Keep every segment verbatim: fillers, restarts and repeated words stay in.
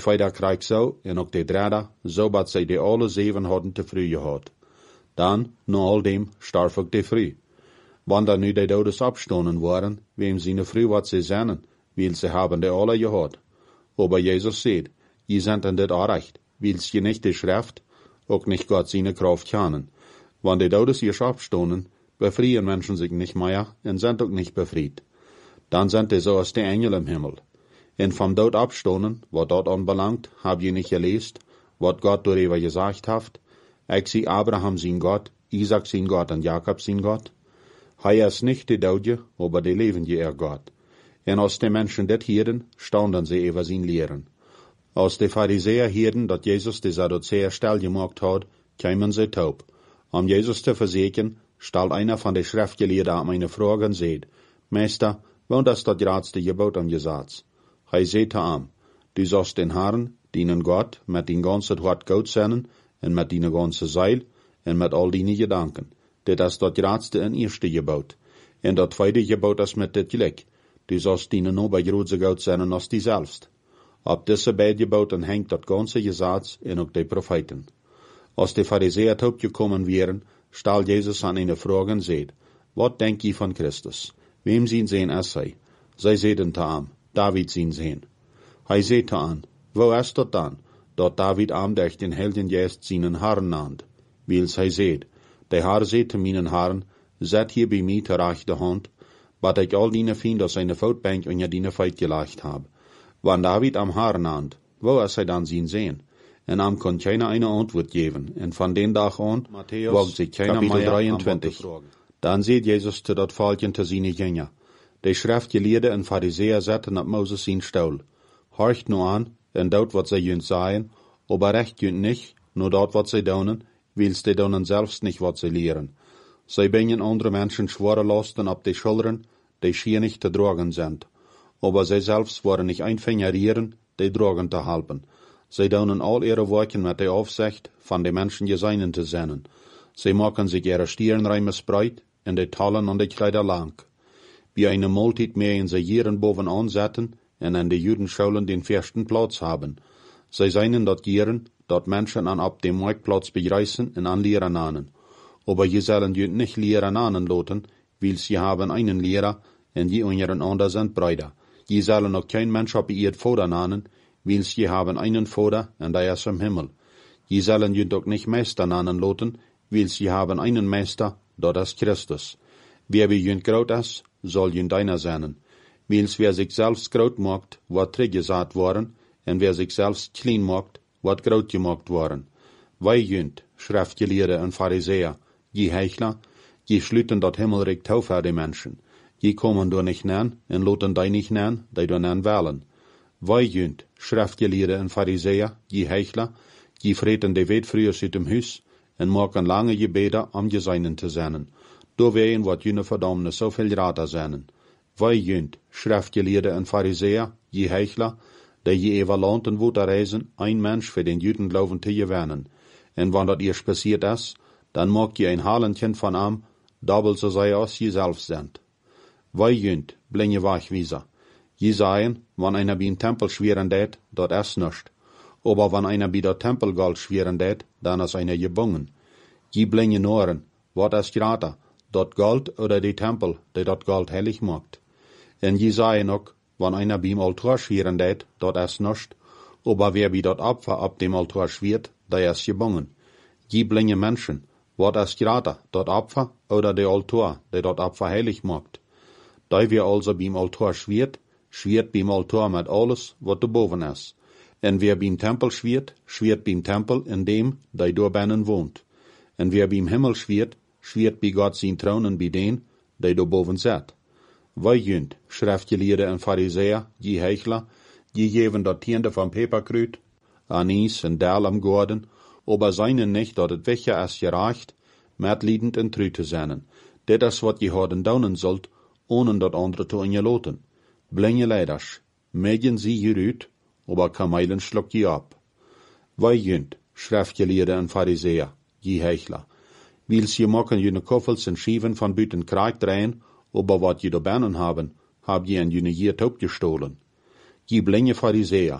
tweede krijg zo, en ook de derde, zodat zij de alle zeven hadden te vroeg gehad. Dan, na al dem, starf ook de vrouw. Wanneer nu de dodes opstonden waren, wem zijn vrouw wat ze zennen, wil ze hebben de alle gehad. Aber Jesus sagt, je sind in dit recht, wils je nicht de Schrift, ook nicht Gott seine Kraft kennen. Wann die Todes hier abstonden, befrieren Menschen sich nicht mehr und sind auch nicht befried. Dann sind die so als die Engel im Himmel. Und vom Tod abstonden, was dort anbelangt, hab je nicht gelesen, was Gott darüber gesagt hat. Ich sie Abraham sein Gott, Isaac sein Gott und Jakob sein Gott. Hij ist nicht die Tote, aber die Lebende er Gott. Und als die Menschen das hierden, staunden sie über sein Lehren. Als die Pharisäer hierden, dass Jesus die Sadduzäer still gemacht hat, kämen sie taub. Um Jesus zu versichern, stellt einer von den Schriftgelehrten an meine Frage und sagt, Meister, wann das das gradste Gebot am Gesetz? Hij sagte ihm, du sollst den Herrn, deinen Gott, mit dein ganzes Hart Gott sennen, und mit deiner ganzen Seil, und mit all deine Gedanken. Das ist das gradste und erste Gebot. Und das zweite Gebot ist mit das gleich. Du sollst deinen Obergrod so Gott sennen als die selbst. Ab diese beiden Geboten hängt das ganze Gesetz und auch die Propheten. Als die Pharisäer taub gekommen wären, stellt Jesus an eine Frage und sagt, was denkt ihr von Christus? Wem sind sie es sei? Sie sagten zu ihm, David sind sie. Er sagte an, wo ist das dann, dass David am durch den Heiligen Geist seinen Herrn nannt? Wils er sagt, der Herr sagte meinen Herrn, set hier bei mir zur rechten Hand, wat ich all deine Feinde aus seiner Voetbank unter deine Feit gelegt habe. Wann David am Herrn nannt, wo ist er dann sein Sehen? Und am kann keiner eine Antwort geben. Und von den Tag an, wagt sich keiner mehr dreiundzwanzig. Dann sieht Jesus zu dat Falken zu seine Jünger. Die Schriftgelehrten und Pharisäer setzen ab Moses sein Stuhl. Horcht nur an, und dort, was sie jünt sagen, aber recht jünt nicht, nur dort, was sie donen, wils die donen selbst nicht, was sie lehren. Sie bringen andere Menschen schwere Lasten ab die Schultern, die schier nicht zu tragen sind. Aber sie selbst wollen nicht einfingerieren, die tragen zu halten. Sie donen all ihre Worte mit der Aufsicht, von den Menschen Geseinen zu sehen. Sie machen sich ihre Stirnreimes breit, und die Tallen und die Kleider lang. Wie eine Multit mähen sie jeden boven ansetzen, und an die Judenschulen den ersten Platz haben. Sie seien dort gieren, dort Menschen an ab dem Marktplatz begreißen und an Lehren ahnen. Aber je sollen jüd nicht Lehren ahnen loten, weil sie haben einen Lehrer, und je unseren anderen sind Brüder. Je sollen auch kein Mensch ab ihr Vater ahnen, weil sie haben einen Vater, und der ist im Himmel. Je sollen jüd auch nicht Meister ahnen loten, weil sie haben einen Meister, dort ist Christus. Wer wie jüd groß ist, soll jüd einer sein. Weil wer sich selbst groß macht, wird zurückgesagt worden, und wer sich selbst klein macht, wird groß gemacht worden. Wij jünd, Schriftgelehrte und Pharisäer, je Heuchler, je schlüten dat Himmelreich tau für die Menschen. Je kommen du nicht nähen, und loten die nicht nähen, die du nähen wollen. Wij jünd, Schriftgelehrte und Pharisäer, je Heuchler, je freten die Welt früher aus dem Haus, und machen lange Gebete, um Geseinen zu sein. Du wehen wat jüne Verdammnis so viel Rater sein. Wij jünd, Schriftgelehrte und Pharisäer, je Heuchler, die je evaluanten woter reisen, ein Mensch für den Judenglauben zu gewinnen. Und wenn dat ihr passiert ist, dann mag je ein Halentchen von ihm, doppelt so sei als je selbst sind. Wij jünd, blinge Wachwieser. Je sagen, wenn einer beim Tempel schweren tät, dort ist nicht. Aber wenn einer bei der Tempelgold schweren tät, dann ist einer gebunden. Je blinge Noren, wat ist grater, dort Gold oder die Tempel, die dort Gold heilig macht. Und je sagen auch, wenn einer beim Altar schweren tät, dort ist nicht. Aber wer bei dort Opfer ab dem Altar schwert, der ist gebunden. Je blinge Menschen, wat ist grater, dort Opfer oder der Altar, der dort Opfer heilig macht. Da wir also beim Altar schwert, schwert beim Altar mit alles, was da boven ist. Und wer beim Tempel schwert, schwert beim Tempel in dem, der dort binnen wohnt. Und wer beim Himmel schwert, schwert bei Gott sein Thron und bei den, der da boven sitzt. Wij jünd, Schriftgelehrte und Pharisäer, je Heuchler, je geben dat Tiende von Peperkrut, Anis und Dal am Gordon, aber seinen nicht, dat het Wächer es gereicht, mitliedend und treu zu sein. Det is wat je houden daunen sollt, ohne dat andere zu ingeloten. Blinge Leiders, medien sie gerüht, aber Kameilen schluck je ab. Wij jünd, Schriftgelehrte und Pharisäer, je Heuchler, wils je machen jene Koffels und Schieven von Büten Kreig drehen, aber wat je da bennen haben, hab je an jene Jiert gestohlen. Je blinge Pharisäer,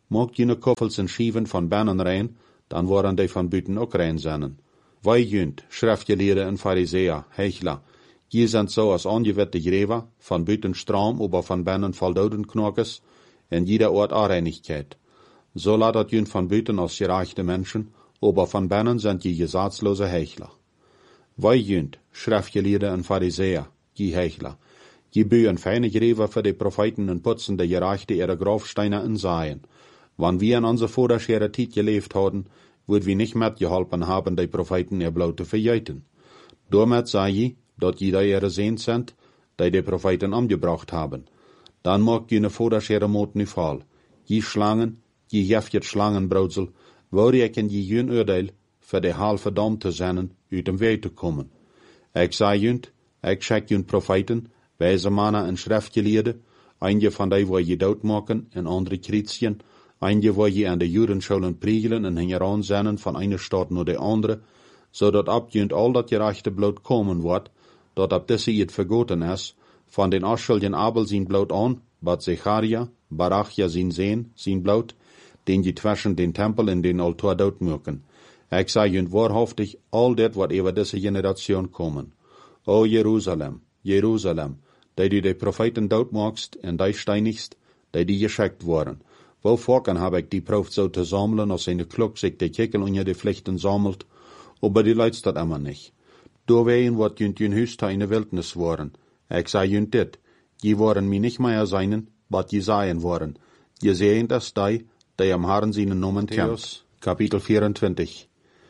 mocht jene koffels en schieven van binnen rein, dan worden die van buiten ook rein zijn. Wij junt, schriftgeleerden en fariseer, hechler, je zijn zo als ongewette greven, van buiten stram, aber van binnen voldoden knokes, en jeder Ort Areinigkeit. So laat dat junt van buiten als gerechte Menschen, aber van binnen zijn je gesatzlose hechler. Wij junt, schriftgeleerden en fariseer, je hechler, je buien feine greven voor de profeten en putzen de gerechte ihre grafsteine en zaaien. Wann wir in onze vorderschere tijd geleefd hadden, würd wir nicht mitgeholpen haben, die Propheten ihr Blut zu verjeiten. Damit sei je, dat je die ihre Sehnt sind, die die Propheten umgebracht haben. Dann mag jene vorderschere Mot nu fall. Je Schlangen, je jefjet Schlangenbroudsel, wou ik in je jun oordeel, voor de haal verdammt te zijn, uit dem Weg te komen. Ik zei junt, ik schek jun Propheten, wijze mannen en schriftgeleerden, einje van die waar je doodmaken en andere Chrétien, einje waar je aan de Judenscholen priegelen en hingeraan zenden van eine stad naar de andere, zodat ab junt al dat gerechte bloed komen wordt, dat ab deze het vergoten is, van den Ascheljen Abel zijn bloed aan, bat Zecharia, Barachja zijn zeen, zijn bloed, den je twischen den Tempel en den Altar doodmaken. Ik zei junt waarhaftig al dit wat over deze generation komen. O Jeruzalem, Jeruzalem, die du de Propheten doodmaakst en die steinigst, die die geschickt worden. Wo vorken heb ik die Prof zo te sammeln, als eine Klok sich de Kickel onder de Pflichten sammelt, aber die leidst dat immer nicht. Doorwegen wordt junt jun huis in de wildnis worden. Ik zei junt dit, je worden mi nicht mehr seinen, wat je seien worden. Je sehen das die, die am Herrn seinen Namen kennt. Kapitel vierentwintig.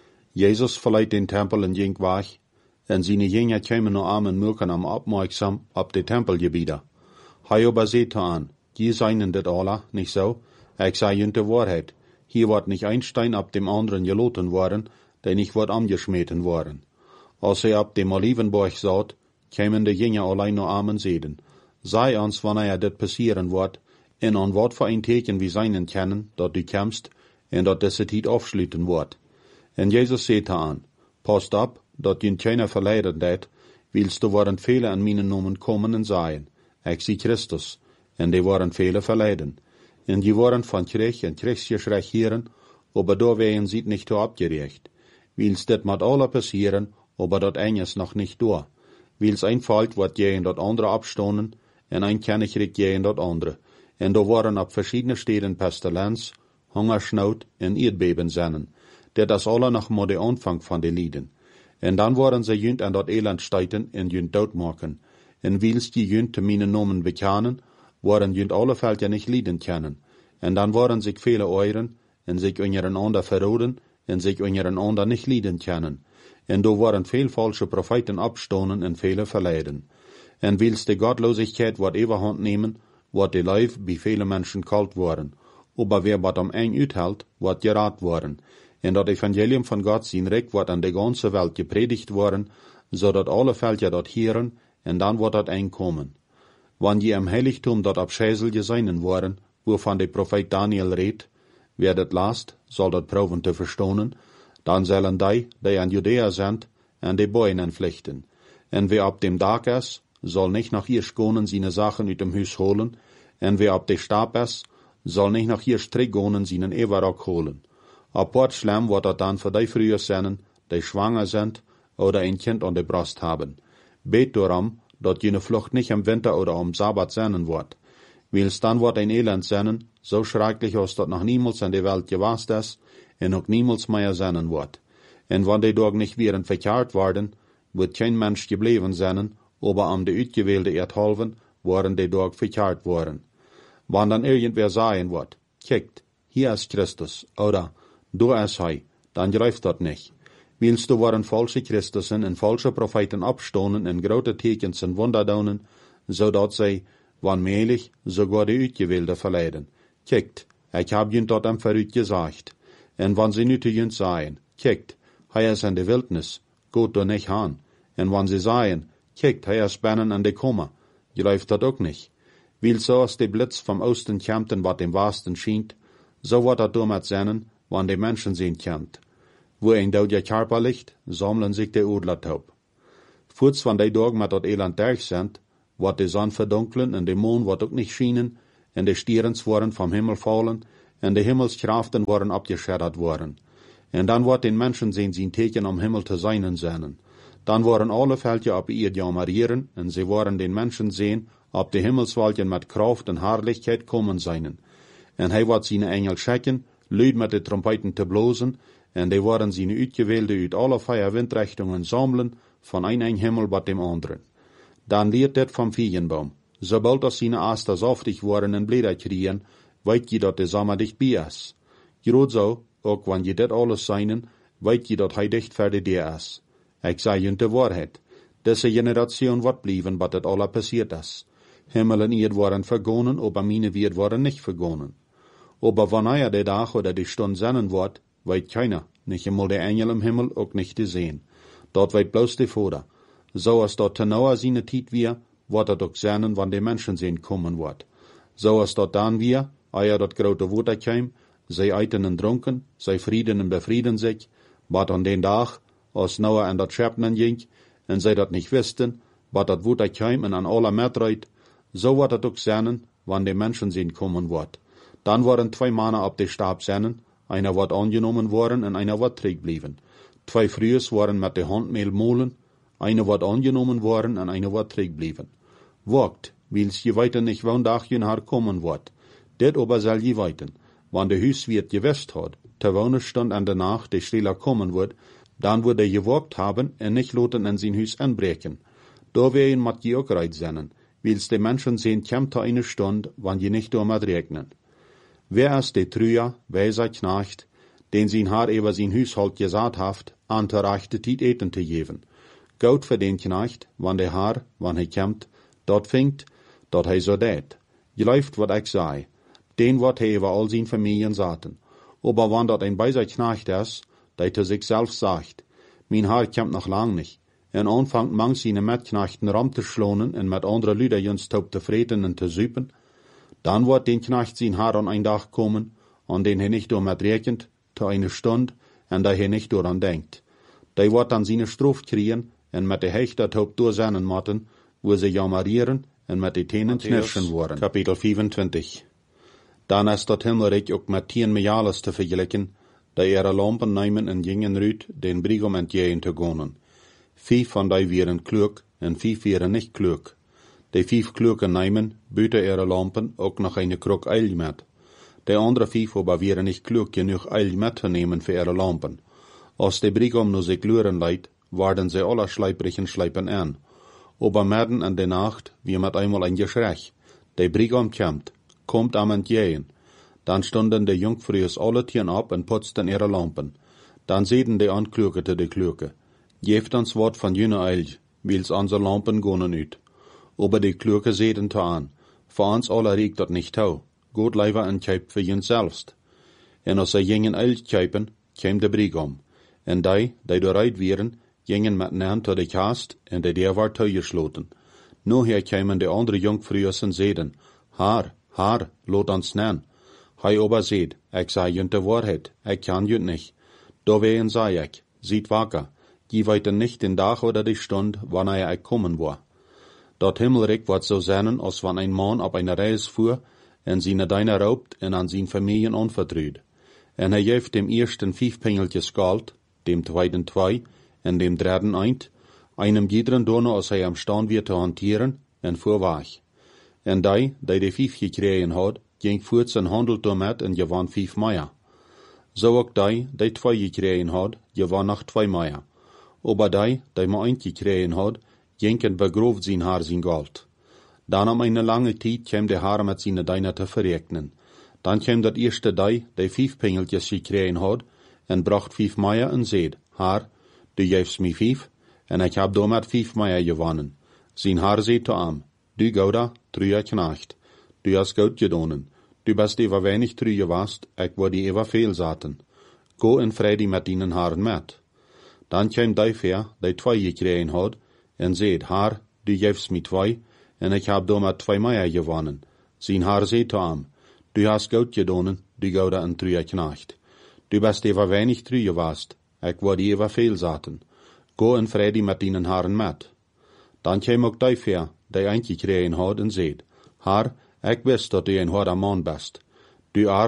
Jesus verleiht den Tempel in ging weg, en seine Jünger kämen nur arm en mulken am opmerksam op de Tempelgebieder. Hij aber seht an, je seien dit alle, nicht so? Ik zei junt de Wahrheit. Hier wordt nicht ein Stein ab dem anderen geloten worden, der nicht wordt angeschmeten worden. Als er ab dem Olivenborg saht, kämen de Jünger allein nur armen Seden. Sei uns, wann er dit passieren wird, en an wat für ein Teken wie seinen kennen, dat du kämst, en dat diese Tiet aufschlüten wird. En Jesus seht an, passt ab, dat jün keiner verleiden dat, willst du waren viele an meinen Namen kommen en seien. Ik zie Christus, en die waren viele verleiden. En die waren van Krieg en Kriegsgeschrech hieren, aber doorwegen sieht nicht so abgerecht. Willst dit mat alle passieren, aber dat eines noch nicht door. Wils ein Fall wat gegen dat andere abstonen, en ein Kennekrieg gegen dat andere. En do waren ab verschiedene Städten Pestilenz, Hungersnood en Erdbeben zennen. Dit is alle nog maar de aanvang van de lieden. En dan waren ze junt aan dat elend stijten en junt doodmaken. En wils die junt te mijn nomen bekennen, waren junt alle veld ja nicht lieden kennen. En dan waren zich vele euren, en zich ondereinander verroden, en zich ondereinander nicht lieden kennen. En do waren veel falsche Propheten abstonen en vele verleiden. En wils de Gottlosigkeit wat overhand nemen, wat de Leib bij vele Menschen kalt worden. Aber wer wat am eng uithält, wat geraad worden. En dat Evangelium van God zijn recht wordt aan de ganze Welt gepredigt worden, zodat alle Völker dat hieren, en dan wordt dat eng komen. Wann je im Heiligtum dat abscheißel geseinen worden, wovon de Prophet Daniel redt, wer dat last, zal dat proben te verstonen, dan zullen die, die aan Judäa sind, en de Boyen entflechten. En wer ab dem Tag is, zal nicht nach ihr schonen seine Sachen uit dem Huis holen, en wer ab de Stab is, zal nicht nach ihr Striggonen seinen Everrock holen. Apart schlimm wordt dat dan voor die vrouwen zijn, die schwanger sind oder ein Kind an der Brust haben. Bet darum, dat jene Flucht nicht im Winter oder am Sabbat sein wird. Wils dann wird ein Elend sein, so schrecklich als dat noch niemals in der Welt gewast ist, en auch niemals mehr sein wird. En wann die Tag nicht wären verkehrt worden, wird kein Mensch geblieben sein, aber am de uitgewählte Erdhalven waren die Tag verkehrt worden. Wann dann irgendwer sagen wird, kijkt, hier ist Christus, oder du ist hij, dann greift dat nicht. Willst du waren falsche Christusen en falsche Propheten abstonen en grote tekens en wonderdonen, zodat zij, wanmelig, sogar de uitgewählte verleiden. Kijkt, ik heb junt dat hem vooruit gezegd. En wann sie nu te junt zeggen, kijkt, hij is in de wildnis, goed er nicht aan. En wann sie sagen, kijkt, hij is binnen an de Komme, greift dat ook nicht. Weil so als de Blitz vom Osten kämmt en wat dem Westen schient, so wird dat damit sein, wann de Menschen sehen kämmt. Wo ein Dauja Körper liegt, sammeln sich de Udler taub. Kurz wann de Tag mit dat Elend durch sind, wird de Sonne verdunklen en de Mond wird auch nicht schienen, en de Stierens worden vom Himmel fallen, en de himmelskraften waren abgeschreddert worden. En dan wordt den Menschen zijn zijn teken om Himmel te zijn zijn. Dan waren alle Veldje op ihr jamarieren, en sie waren den Menschen sehen, ob de Himmelswalken met Kraft en Herrlichkeit kommen seien. En hij wordt zijn Engel schicken, luid met de trompeten te blozen, en die waren zijn uitgewählte uit alle vier windrichtungen sammeln, van een ein Himmel wat dem anderen. Dan leert dit vom Feigenbaum. Sobald das seine Aster saftig waren en Blätter kriegen, weet je dat de Sommer dicht bij is. Groot zo, ook wanneer je dit alles seinen, weet je dat hij dicht verder dir is. Ik zei je de waarheid. Deze generation wordt blijven wat het alle passiert is. Himmel en Erd waren vergonnen, aber meine Wert waren nicht vergonnen. Aber wanneer de dag oder die Stunde sennen wordt, weet keiner, nicht einmal der Engel im Himmel, auch nicht te sehen. Dort weet bloß de Vater. So als dort tenauer seine Tiet wir, wordt het ook sennen, wann de Menschen sehen kommen wordt. So als dort dan wir, eier dat grote Wunder käm, zij eiten en dronken, zij vrieden en befrieden sich, wat an den Tag, als Noah an dat Schöpfen ging, en zij dat nicht wisten, wat dat Wunder käm en an aller Metreit, so wordt het ook sennen, wann de Menschen sehen kommen wordt. Dan waren twee mannen op de Stab sennen, einer wordt angenommen worden en einer wordt terugblieben. Twee Frühes waren met de handmeel molen, einer wordt angenommen worden en einer wordt terugblieben. Wacht, wils je weten nicht wann dag je haar kommen wordt. Dit aber zal je weten, wann de huiswirt gewest hat, ter wonen stond an der Nacht de Stiller kommen wordt, dan wordt er gewagt haben en nicht loten in zijn huis anbreken. Da werden mat je ook reit sennen, wils de Menschen sehen kämt da eine Stund, wann je nicht damit regnen. Wer ist de Trüja, weiser Knecht, den sein Haar über sein Hushalt gesagt haft, an der rechte Tiet eten te geven. Goud für den Knecht, wann de Haar, wann hij kämmt, dort fingt, dort hij so deit. Je läuft wat ik sei, den wat hij über all sein Familien saten. Aber wann dort ein weiser Knecht is, der zu sich selbst sagt, mein Haar kämmt noch lang nicht, en anfangt mang seine Metknechten ram te schlonen en met andere Lüder jens taub te vreten en te zuipen, dann wird den Knecht sein Haar an ein Tag kommen, an den er nicht damit rechnet, zu einer Stunde, en da er nicht daran denkt. Der wird dann seine Strafe kriegen, en mit der Hechter taub durchsennen matten, wo sie jamarieren, en mit den Tänen knirschen worden. Kapitel vierundzwanzig. Dann ist das Himmelreich auch mit tien Miales zu vergleichen, da ihre Lampen nehmen en gingen rüt, den Brigum entgegen zu gehen. Vijf von die wären klug, en vijf wären nicht klug. Die vijf Klugen nehmen, büten ihre Lampen auch noch eine Krug Öl mit. Die andere vijf aber wären nicht klug genug Öl mitzunehmen für ihre Lampen. Als die Brigum nur sich glüren leidt, werden sie alle schleiprigen Schleipen an. Aber mitten in der Nacht, wie mit einmal ein Geschrei. Die Brigum kommt, kommt am entgegen. Dann stunden die Jungfrühes alle Tieren ab und putzten ihre Lampen. Dann sehen die Ankluge zu die Kluge. Geeft ons wat van jene Öl, wils unsere Lampen gonen uit. Aber die Kluge sehen ta an, für uns alle riegt dat nicht tau, gut leiver en Keip für jen selbst. En als sie gingen Öl keipen, käm de Brigum. En die, die bereit wären, gingen mit nahen to de Kast, en de der war teugesloten. Nu her kämen de andere Jungfrühes en seden, Haar, Haar, lot ons nahen. Hij aber seht, ik sei jent de Wahrheit, ik kann jent nicht. Da wehen sei ik, sieht wacker, je weiten nicht den Tag oder die Stund, wann er ik kommen war. Dat Himmelreich wird so sein, als wenn ein Mann auf einer Reise fuhr, en seine Deine raubt en an sein Familien anvertraut. En er geeft dem ersten fünf Pengeltjes Geld, dem zweiten zwei, en dem dritten eint, einem jederen Donner, als er am Stand wird zu hantieren, en fuhr weg. En die, die die fünf gekriegen hat, ging voort zijn handel damit en gewann fünf Meier. So auch die, die zwei gekriegen hat, gewann noch zwei Meier. Aber die, die ma eint gekriegen hat, Jenken begrooft zijn haar zijn Gold. Dan om eine lange tijd kwam de haar met zijn Deiner te verrekenen. Dan kwam dat eerste die, die vijf pengeltjes gekregen had, en bracht vijf Meier en zeid, haar, du geefst mij vijf, en ik heb daarmet vijf Meier gewonnen. Zijn haar zeid te am, du gouda, truja knecht, du hast goud gedonen, du best even weinig truja wast, ik word die even veel zaten. Go en vredi met dienen haren met. Dan kwam die ver, die twee gekregen had, en zeid, haar, du geefst mij twee, en ik heb daarmet twee Meier gewonnen. Zijn haar zeid te am, du hast goud gedonen, du gouda en truja knecht. Du best even weinig truja wast, ik word die even veel zaten. Go en vredi met dienen haren met. Dan kwam ook die ver, die eindje gekregen had, en zeid, haar, ik wist dat du een harder man best. Du ernst,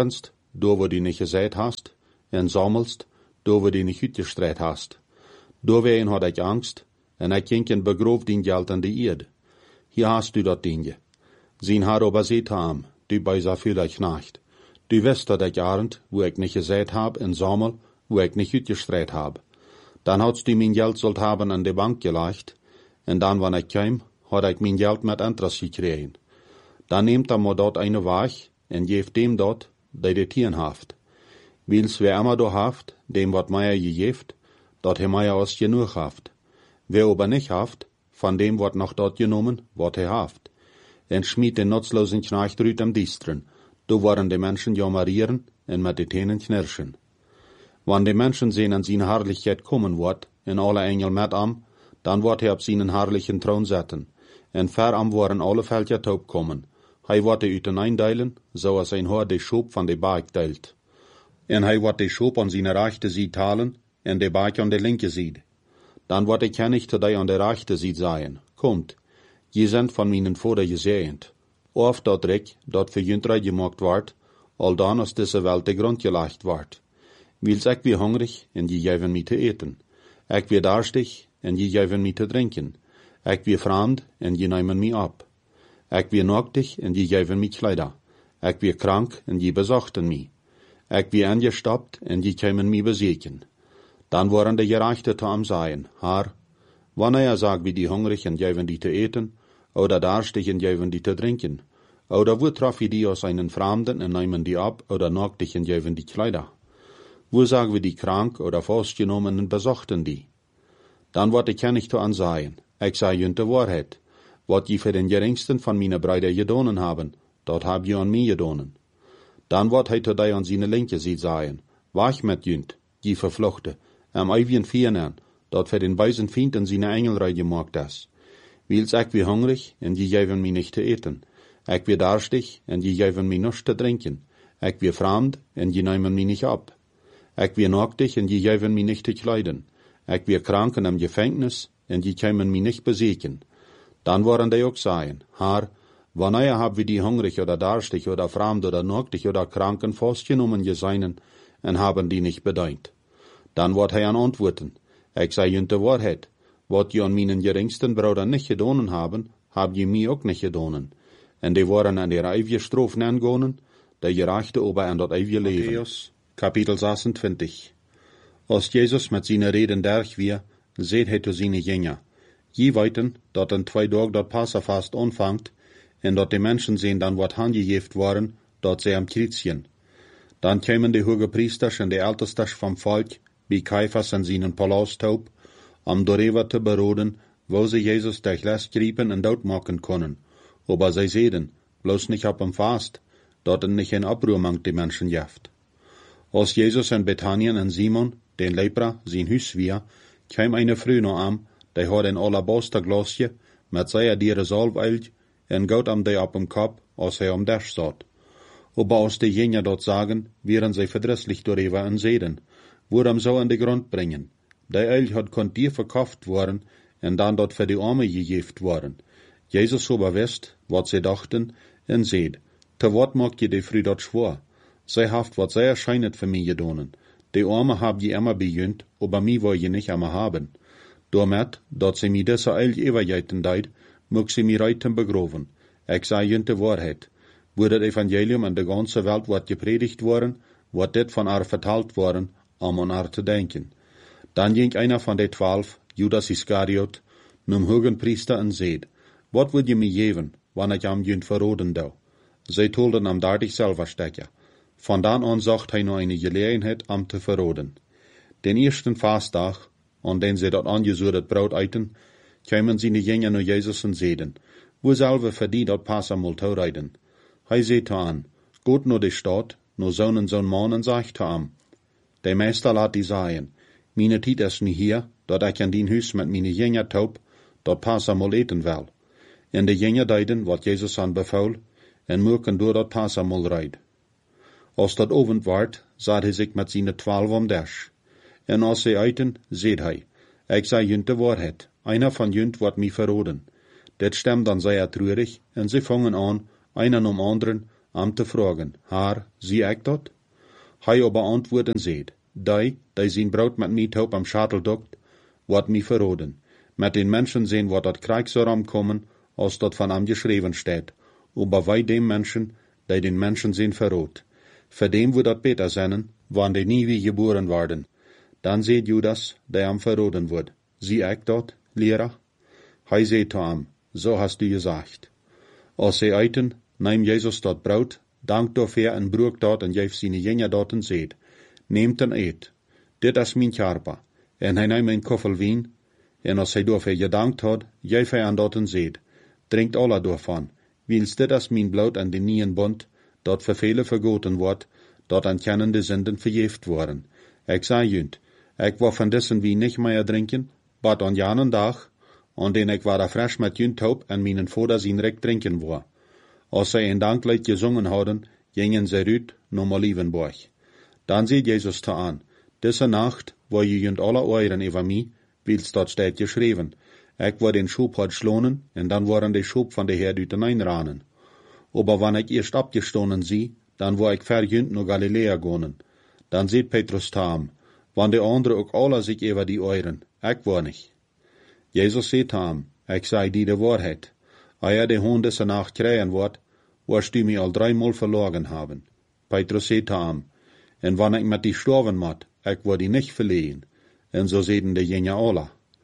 do wo die nicht gesät hast, en sammelst, do wo die nicht uitgestreit hast. Do ween had ik angst, en ik ging en begroof dien geld aan de eerd. Hier hast du dat ding. Zien haar ober seet ham, du bei sa viel ich nacht. Du wist dat ik arend, wo ik nicht gesät hab, en sammel, wo ik nicht uitgestreit hab. Dan hadst du mein Geld sollt haben an de bank gelegt, en dan wann ik kwam, had ik mijn geld met Interest gekregen. Dan neemt er maar dort eine weg, en geeft dem dort, die de tieren haft. Wils wer immer do haft, dem wat meier gegeeft, dat he meier aus genug haft. Wer aber nicht haft, von dem wat noch dort genommen, wat he haft. En schmied den nutzlosen Knecht rüt am Distren, do waren de Menschen jammerieren en met de Tenen knirschen. Wann de Menschen sehen an seine Herrlichkeit kommen wird, en alle Engel met am, dann wird er auf seinen herrlichen Thron setzen, en ver am waren alle Völker taub kommen. Hij wordt de uten eindeilen, zoals zijn hoor de schoop van de baak deilt. En hij wordt de schoop aan zijn rechte ziet talen, en de baak aan de linke ziet. Dan wordt ik kennig te die aan de rechte ziet zijn. Komt, je zijn van mijn vader gezegend. Of dat ik, dat voor juntrij gemaakt wordt, al dan als deze welt de grond gelegd wordt. Wils ik weer hungrig, en je geven mij te eten. Ik weer darstig, en je geven mij te drinken. Ik weer vreemd, en je nemen mij op. Ik weer naaktig, en je geven mij kleider. Ik weer krank, en je bezochten mij. Ik weer angestapt, en je komen mij bezieken. Dan worden de gerechte te am zijn, haar. Wanneer sagt wie die hungrig, en geven die te eten, oder darstig, en geven die te drinken. Oder wo traf je die aus einen Fremden, en nemen die ab, oder naaktig, en geven die kleider. Wo sagen wir die krank, oder fastgenommen, en bezochten die. Dan wordt ik kennig te ansehen. Ik zei junt de waarheid. Wat je voor den geringsten van mijn Brüder gedonen haben, dat hab je an mij gedonen. Dan wordt hij te die aan zijn linke ziet zeggen, wacht met junt, je vervluchte, am ewigen Vieren, dat voor den beisen Fienden zijn Engelrei gemaakt is. Wils ik weer hungrig, en je geven mij niet te eten. Ik weer darstig, en je geven mij nichts te drinken. Ik weer vreemd, en je nemen mij niet op. Ik weer naaktig, en je geven mij niet te kleiden. Ik weer krank en am Gefängnis, en je komen mij niet bezieken. Dan worden die ook zeggen, haar, wanneer hab wir die hungrig oder darstig oder fremd oder naaktig oder kranken fastgenommen geseinen, en haben die nicht bedient. Dan wordt hij aan antwoorden, ik zei junt de waarheid, wat je aan mijn geringsten Bruder nicht gedonen haben, hab je mij ook nicht gedonen. En die worden aan de eeuwige stroof nengonen, de gerechte ober aan dat eeuwige leven. Matthäus, Kapitel zesentwintig. Als Jezus met zijn reden derg weer, zeet hij te zijn Jünger. Je weten, dat in twee dagen dat Passafast anfangt, en dat de mensen zien dan wat handgegeven worden, dat zij am Kreuzchen. Dan kwamen de hoge priesters en de ältestes vom Volk, bij Caiphas en zijn palast op, om darüber te beroden, wo ze Jezus durch Last griepen en dood maken konnen. Aber zij zeiden, bloß nicht ab dem Fast, dat het nicht in Abruhr mangt die Menschen jeft. Als Jezus en Bethanien en Simon, den Lepra, zijn huis weer, kwam eine Frau noch am, die had een alabasterglasje, met zeer diere zalfölj, en goud am die op hem kop, als hij am Dash zat. Aber als die Jünger dort sagen, wären sie verdrisslich darüber en zeiden, worum so an de Grund bringen. Die Öl hat kon dir verkauft worden, en dan dort für die Arme gegeft worden. Jesus aber wisst, wat sie dachten, en seht, te wat maakt je die Früh dort schwor? Zij haft wat sehr scheinet für mich gedonen. Die Arme hab je immer bejönt, aber mi woll je nicht immer haben. Damit, dat sie mi dessa Öl ewerjeiten deid, mög sie mi reiten begroven. Ik sei jünt de Wahrheit. Wo das Evangelium in der ganzen Welt wird gepredigt worden, wird das von haar vertalt worden, um an haar zu denken. Dann ging einer von den zwölf, Judas Iskariot, num hohen Priester en seed, wat wil je me geven, wanneer ik am junt verroden dou? Zij tolden am dertig selber stecken. Von dan an zocht hij nog eine Gelegenheit am te verroden. Den ersten Fastdag, an den sie dat angesudet Brot eiten, kwamen sie de Jünger naar Jesus en zeiden, wo selber für die dat Passamol taureiden. Hij zei te aan, goed naar de stad, naar zo'n en zo'n man en zegt te aan. De meester laat die zeggen, meine tijd is niet hier, dat ik in dien huis met meine Jünger taub, dat Passamol eten wil. En de Jünger deiden wat Jezus aan beval, en moeken door dat Passamol reid. Als dat ovend werd, zat hij zich met zijn twaalf om dash. En als ze eiten, zeed hij, ik zei junt de waarheid, einer van junt wordt mij verroden. Dit stemt dan zeer treurig, en ze vangen aan, einer om anderen, am te vragen, haar, zie ik dat? Hij aber antwoordt en zeet, die, die zijn brood met mij taub am Schatel duckt, wordt mij verroden. Met den Menschen sehen, wat dat Krieg so ramkommen, als dat van am geschreven steht. Aber wij dem Menschen, die den Menschen sehen verrot. Für dem wo dat beter sennen, wann die nie wie geboren worden. Dan seht Judas, der am verroden wordt. Zie ik dat, Lehrer? Hij seht am, so hast du gesagt. Als sie eiten, neem Jesus dat brood, dankt dafür en broek dat en geeft zijn jenja dat en zeet. Neemt en eet. Dit is mijn karpa. En hij neemt een koffel wien, en als hij dafür gedankt had, geeft hij aan dat en zeet. Drinkt alle daarvan, wils dit is mijn bloed en de nieuwen bond, dat voor vele vergoten wordt, dat aan kennende zinden vergeeft worden. Ik zei junt, ik wil van dessen wien niet meer drinken, but aan janen dag, aan den ik waar fresh met junt hoop en mijn vader zijn rek drinken wou. Als zij een danklied gezongen hadden, gingen zij uit naar Olivenborg. Dan zei Jezus te aan, deze nacht wil je junt alle oren over mij, wils dat staat geschreven. Ik wil den Schub had schlonen, en dan worden de Schub van de Heer uit den ranen. Aber wanneer ik eerst abgestonen zie, dan wil ik verjunt naar Galilea gaan. Dan zegt Petrus te hem, want de anderen ook alle zich over die oren, ik wil niet. Jezus zei te hem, ik zei die de waarheid. Als je de hond deze nacht krijgen wordt, wirst du mij al dreimal verloren hebben. Petrus zei te hem, en wanneer ik met die sterven moet, ik wil die niet verlegen. En zo zeiden de jengen alle.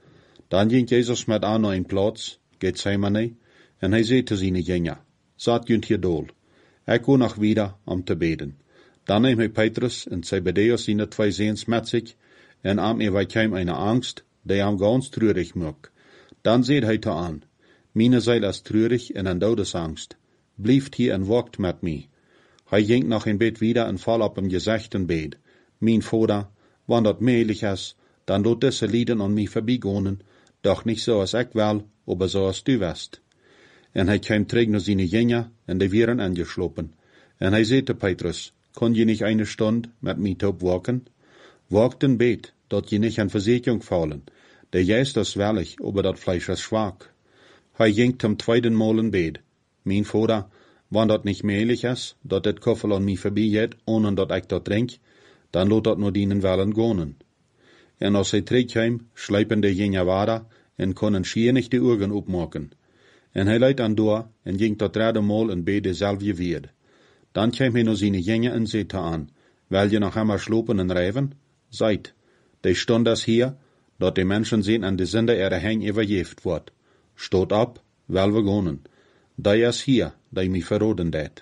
Dan ging Jezus met aan naar een plaats, Gethsemane, en hij zei te zijn jengen, zat junt hier dool. Ik ga nog wieder om te beden. Dan neemt hij Petrus en Zebedeus zijn twee zoons met zich, en am er kwam eine angst, die hem ganz treurig maakt. Dan zei hij te aan, meine Seil is treurig en een dodesangst. Blijft hier en wacht met mij. Hij ging nog een bed wieder en val op hem gezicht en beet. Mijn vader, wanneer dat möglich is, dan laat deze lieden aan mij voorbijgaan, doch niet zoals ik wil, aber zoals du wist. En hij kwam terug naar zijn jengen, en die waren angeslopen. En hij zei te Petrus, kon je niet eine Stunde met mij top waken? Wacht en beet, dat je niet aan Versetzung fallen. Der Geist is wellig, aber dat Fleisch is zwak. Hij ging zum tweeden Mal in bed. Mijn vader, wanneer dat niet möglich is, dat dit koffel aan mij voorbij gaat, ohne dat ik dat drink, dan laat dat naar dienen willen gaan. En als hij terugkwam, schleipen de jengen water, en konden schier niet de ogen opmaken. En hij leidt aan door, en ging tot derde Mal in bed dezelfde weer. Dan kwam hij naar zijn jengen en zei te aan, wil je nog einmal slopen en rijven? Seid, de stond is hier, dat de mensen zien en de zinde er heen overgeeft wordt. Stoot op, wel we gaan. Die is hier, die mij verroden deed.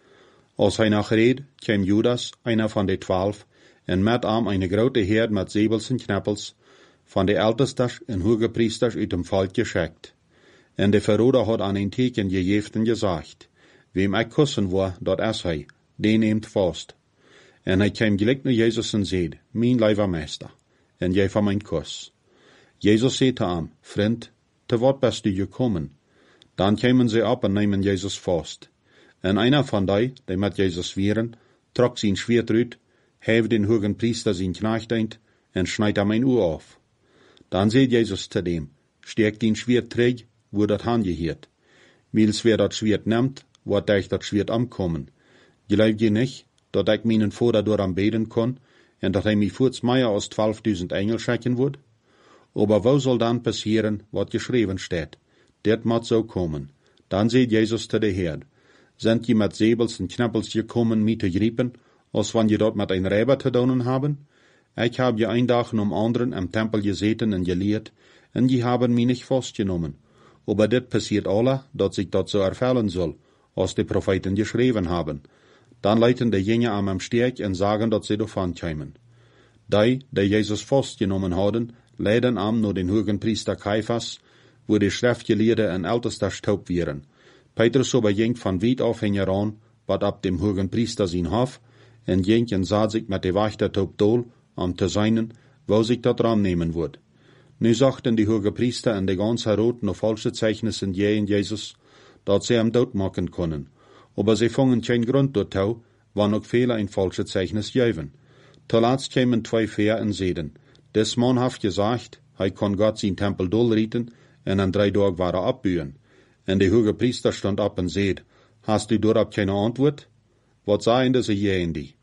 Als hij nog reed, kwam Judas, einer van de twaalf, en met hem een grote heerd met zebels en knappels, van de ältestes en hogepriesters uit dem volk geschickt. En de verroder had aan een teken gegeven en gezegd, wem ik kussen wil, dat is hij, die neemt vast. En hij kwam gelijk naar Jezus en zei, mijn lieve meester, en geef hem een kus. Jezus zei te hem, vriend, te wat bist du gekommen? Dan kwamen ze op en nemen Jezus vast. En einer van die, die met Jezus waren, trok zijn schwert uit, heeft den hogen priester zijn knecht eind, en schneid hem een oor af. Dan zei Jezus te dem, steek den schwert terug, wo dat hangeheert. Wils wer dat schwert nimmt, wordt dich dat schwert amkommen. Geloof je niet, dat ik mijn vader door am beden kon, en dat hij mij voorts meer als twaalfduizend engel schicken wordt? Aber wo soll dan passieren, wat geschreven staat? Dit moet zo komen. Dan zei Jezus te de Heer, sind je met zebels en knappels gekommen, mij te griepen, als wanneer je dat met een rijber te doen hebben? Ik heb je een dag om anderen am Tempel gezeten en geleerd, en je hebben mij niet vastgenomen. Aber dit passiert alle, dat zich dat zo erfüllen soll, als de Propheten geschreven haben. Dan leiten de jengen aan hem sterk en sagen, dat ze davon komen. Die, die Jezus vastgenomen hadden, leiden am naar den hogen priester Caiphas, wo de schriftgeleerden en ältesters taub waren. Petrus aber ging van weit af heen heran, wat ab dem hogen priester zijn hof, en ging en zat zich met de wachter taub dool, om te zijnen, wo zich dat raam nemen wordt. Nu zachten de hoge priester en de ganze Herod nog falsche Zeichnissen in Jezus, dat ze hem doodmaken konden. Aber sie vangen geen grond door touw, wann ook vele een falsche Zeichnis geven. Te laatst kwamen twee veer en zeiden, des man heeft gezegd, hij kon God zijn tempel dolrieten, en aan drie dagen waren opbuien. En de hoge priester stond op en zei, hast du daarop geen antwoord? Wat zeiden ze je die?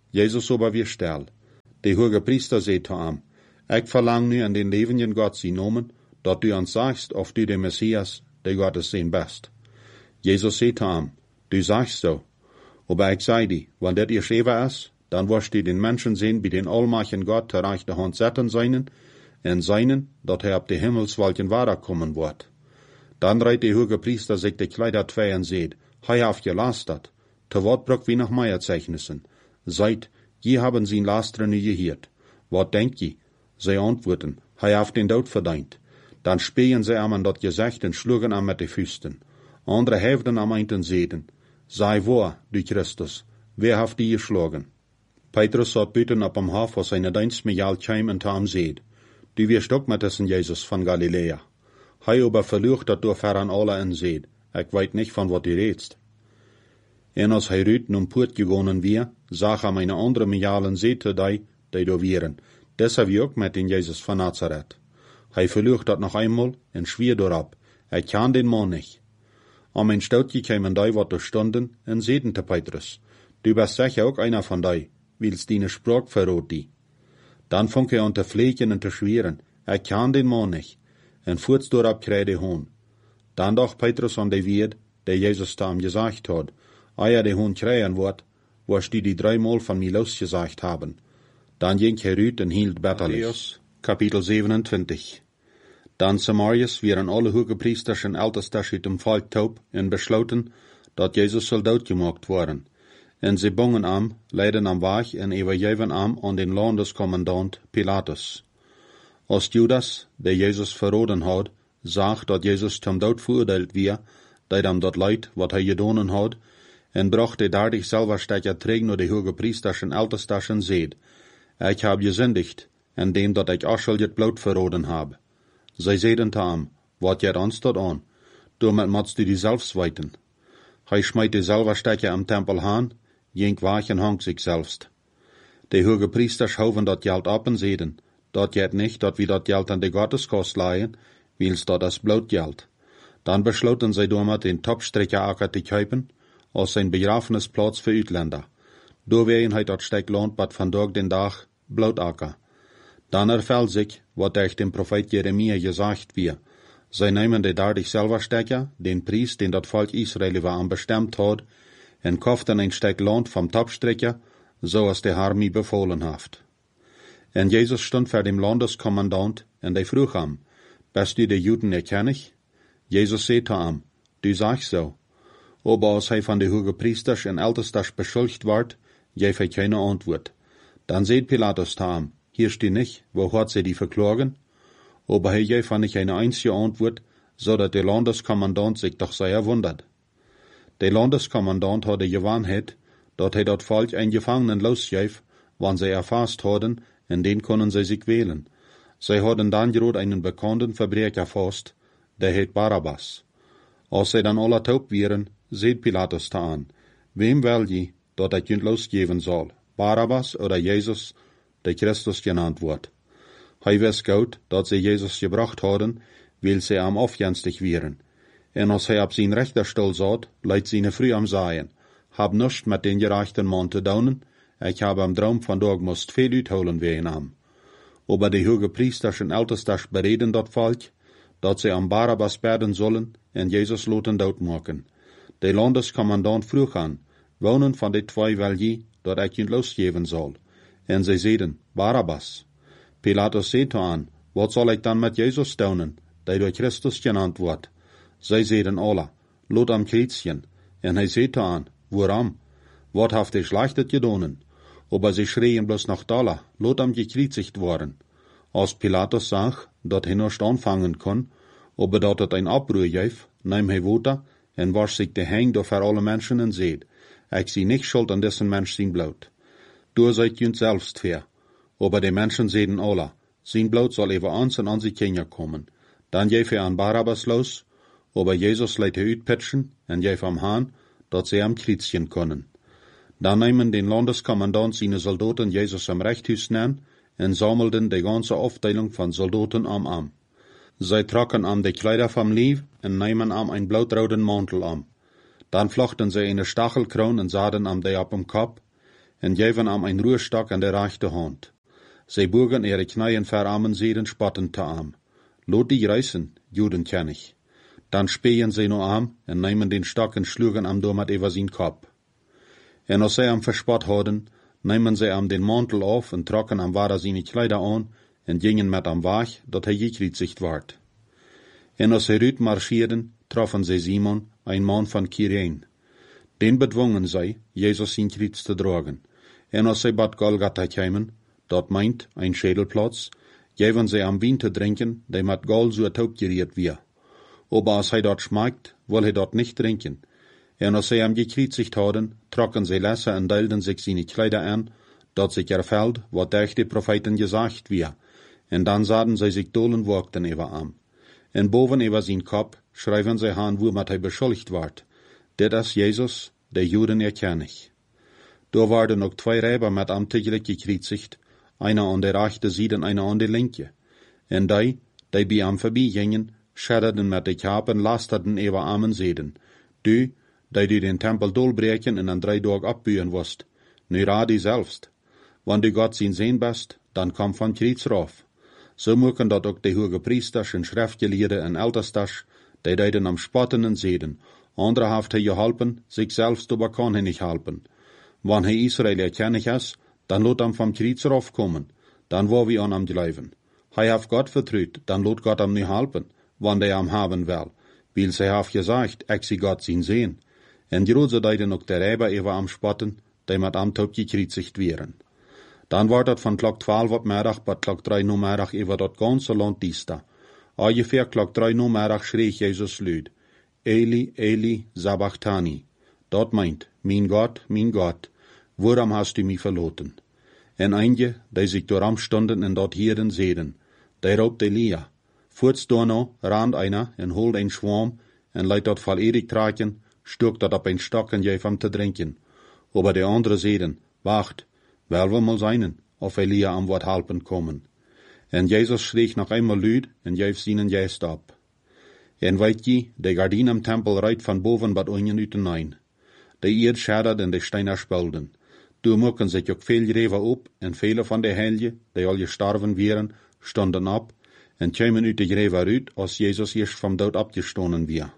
Jesus aber wie still. De hoge priester zei te hem, ik verlang nu an den levenden God zijn nomen, dat du ons sagst, of du de Messias, de Gottes zijn best. Jesus zei te hem, du sagst so. Aber ik zei die, wanneer dit geschreven is, dan wirst du den Menschen sehen, wie den allmächtigen Gott ter rechte Hand zetten seinen, en seinen, dat hij op de Himmelswolken waterkommen wordt. Dan reiht de hoge priester sich de Kleider twee en zeid, hij haft gelastert, te wat brok wie nach meier Zeichnissen. Seid, je haben zijn lasteren nu geheerd. Wat denkt je? Zij antwoorden, hij haft den Dood verdient. Dan speen zij am an dat gezegd en schlugen am met de vuisten. Andere hefden am einten zeden. Sei waar, du Christus, wer haft die geschlagen? Petrus zat buiten op am Hof, was seine dienst met al tjeim en taam zeed. Du wirst ook met dessen Jesus van Galilea. Hij aber verlucht dat door ver an alle en zeed. Ik weet niet van wat u redst. En als hij ruit num poort gegonen weer, zag hij meine andere mijalen zete die, die do wieren. Deshalb wie ook met den Jesus van Nazareth. Hij verlucht dat nog eenmaal en schwier doorop. Ik kan den man niet. Am ein Stoutje kämen die wat er stonden en zeiden te Petrus, du bist sicher ook einer van die, wils die Sprach verrot die. Dan fang hij aan te vleken en te schweren, ik kan den man niet, en voorts doorop kreide hoon. Dan dacht Petrus aan de weerd, die Jesus tam gezegd had, eer de hoon kreien wordt, was die die dreimal van mij losgezegd hebben. Dan ging hij uit en hield betterlich. Kapitel zevenentwintig. Dan Samarius wieren alle hoge priesters en ältestes uit dem Volk taub en besloten, dat Jezus zal doodgemaakt worden. En ze bongen am, leiden am weg en overgeven am aan den landeskommandant Pilatus. Als Judas, der Jezus verroden had, zag dat Jezus zum dood veroordeeld weer, deed hem dat leid wat hij gedonen had, en bracht de dertig zelverstekker terug naar de hoge priesters en ältestes en zeid, ik heb gesündigt, en dem dat ik Aschel het bloed verroden heb. Zij zeiden te hem, wat jet ons dat aan? Daarmet matst du die zelfs weten. Hij smijt de zelverstekker am tempel aan, jink weg en hang zich zelfst. De hoge priesters houden dat geld op en zeiden, dat jet niet dat we dat geld aan de Gotteskost leien, wils dat is bloot geld. Dan besloten zij daarmet den Topstrekkerakker te kopen, als zijn begrafenisplaats voor uitländer. Doorwegen hij dat stek land wat vandaag den dag blootakker. Dan erfällt sich, wat durch den Prophet Jeremia gesagt wird. Zij nemen de dertig Silberstecker, den Priest, den dat Volk Israel war bestemmt had, en kauften ein Stück Land vom Topstrecker, so als der Herr mir befohlen haft. En Jesus stond vor dem Landeskommandant, en der vroeg ham, bist du de Juden erkennig? Jesus zei te ham, du sagst so. Aber als hij van de hoge priesters en ältestes beschuldigt wordt, geef hij keine Antwort. Dan zei Pilatus te ham, hier steht nicht, wo hat sie die verklagen? Aber hij geeft van nicht eine einzige Antwort, so dat der Landeskommandant sich doch sehr wundert. Der Landeskommandant had de gewaanheid, dat hij dat Volk een Gefangenen losgeef, wann sie erfasst hadden, en den konden sie sich wählen. Sie hadden dan gerade einen bekannten Verbrecher erfasst, der heet Barabbas. Als sie dann alle taub wären, seht Pilatus da an, wem will je, dat ik junt losgeven zal, Barabbas oder Jesus, der Christus genannt wordt. Hij wist goed dat sie Jesus gebracht hadden, weil sie am afjenstig wären. En als hij op zijn rechterstoel zat, leidt zijn früh am Sagen, hab nichts mit den gerechten Mann te doen, ich hab am Traum vandaag moest veel uitholen wegen am. Aber die hoge priesters en ältestes bereden dat Volk, dat sie am Barabbas berden sollen en Jesus loten doodmaken. De landeskommandant vroeg aan, wonen van de twee wil je, dat ik je losgeven zal. En zij zeiden, Barabbas. Pilatus zei to aan, wat zal ik dan met Jezus doen, die door Christus genannt wordt? Zij zeiden alle, lot am Kreuzchen. En hij zei to aan, waarom? Wat heeft hij schlechtet gedonen? Aber sie schreien bloß nach Dalla, lot am gekreuzigt worden. Als Pilatus zag, dat hij nicht anfangen kon, aber dat het een Abruhr geef, neem hij water en was zich de hang door voor alle mensen en zeid, ik zie nicht schuld an dessen Mensch zijn bloed. Du seid junt selbst fair. Aber die Menschen zeiden alle, zijn bloed zal even ons en onze kinderen komen. Dan geef hij aan Barabbas los, aber Jesus leidt hij uitpitchen en geef hem aan, dat zij am Kreuzchen können. Dan nemen den Landeskommandant seine Soldaten Jesus am Rechthuis nemen en sammelden de ganze Aufteilung van Soldaten am am. Zij trokken am de Kleider vom Leib en nemen am ein blautroten Mantel am. Dan vlochten zij eine Stachelkroon en zaden am de op hem Kopf, en geven am ein Ruhestock an der rechte Hand. Zij bogen ihre Knieën verarmen zeden spottend te am. Lot die reißen, Juden kenn ich. Dann spähen sie no am en nehmen den Stock en schlugen am domat über sin Kopf. En als sie am verspott hadden, nehmen sie am den Mantel auf en trocken am Wader seine Kleider an en gingen met am Wach, dat hij gekritzigt ward. En als sie rüt marschierden, troffen sie Simon, ein Mann von Kyrene. Den bedwungen sie, Jesus sin Kreuz zu tragen. En als sie bad Golgatha kämen, dort meint ein Schädelplatz, geven sie am Wein zu trinken, der mit Gold so taub geriert wir. Aber als hij dort schmeckt, will hij dort nicht trinken. En als sie am gekreuzigt hadden, trocken sie Lässe en deilden sich seine Kleider an, dat sich erfällt, wat durch die Propheten gesagt wir. En dann sahen sie sich dolen wogten über am. En boven über sein Kopf schreiben sie han, womit hij beschuldigt ward. Dit is Jesus, der Juden erkenn ich. Da waren noch zwei Räber mit am tegelijk gekreuzigt, einer an der rechten Seite und einer an der linke. En die, die bei am vorbeigingen, schadderten mit de Kapen, lasterten über armen Seden. Du, die du den Tempel dolbreken en an drei Tag abbühen wirst, nu radi selbst. Wenn du Gott sein Sehen bist, dann komm von Kreuz rauf. So mögen dat ook de hoge Priesters en Schriftgelehrden en Ältesters, die deiden am spottenden Seden. Andere haft hij geholpen, sich selbst aber kann hij nicht helpen. Wann hij Israel erkennig is, dann lot am vom Kreuz raufkommen, dann wo wir an am glauben. Hij haft Gott vertraut, dann lot Gott am nicht helpen, wann der am haben will, weil sie haft gesagt, ich sie Gott sein sehen. En große deiden ook der Räber über am spotten, die mit am Tod gekreuzigt wären. Dann war dat von Klock twaalf op middag bis Klock drei no middag über dat ganze Land diesta. Ungefähr Klock drei no middag schrie Jesus luid, Eli, Eli, sabachthani. Dat meint, mein Gott, mein Gott, warum hast du mich verloten? En einige, die sich dooram stonden en dort hierden seden, die raubt Elia. Voorts daarna rand einer en holt ein Schwarm en leidt dat val Erik traken, stuk dat op ein Stock en geef hem te drinken. Aber de andere seden, wacht, wel we mal seinen, of Elia am wat helpen kommen. En Jesus schreeg nog einmal luid en geef seinen Geist ab. En weet je, de gardien am Tempel reit van boven bad onjen uit hinein. De eerd schaddert en de steiner spelden. Toen mokken zich ook veel reven op en vele van de helje, die al gestorven wären, stonden op en kwamen uit de greve uit als Jezus eerst vom dood abgestonen weer.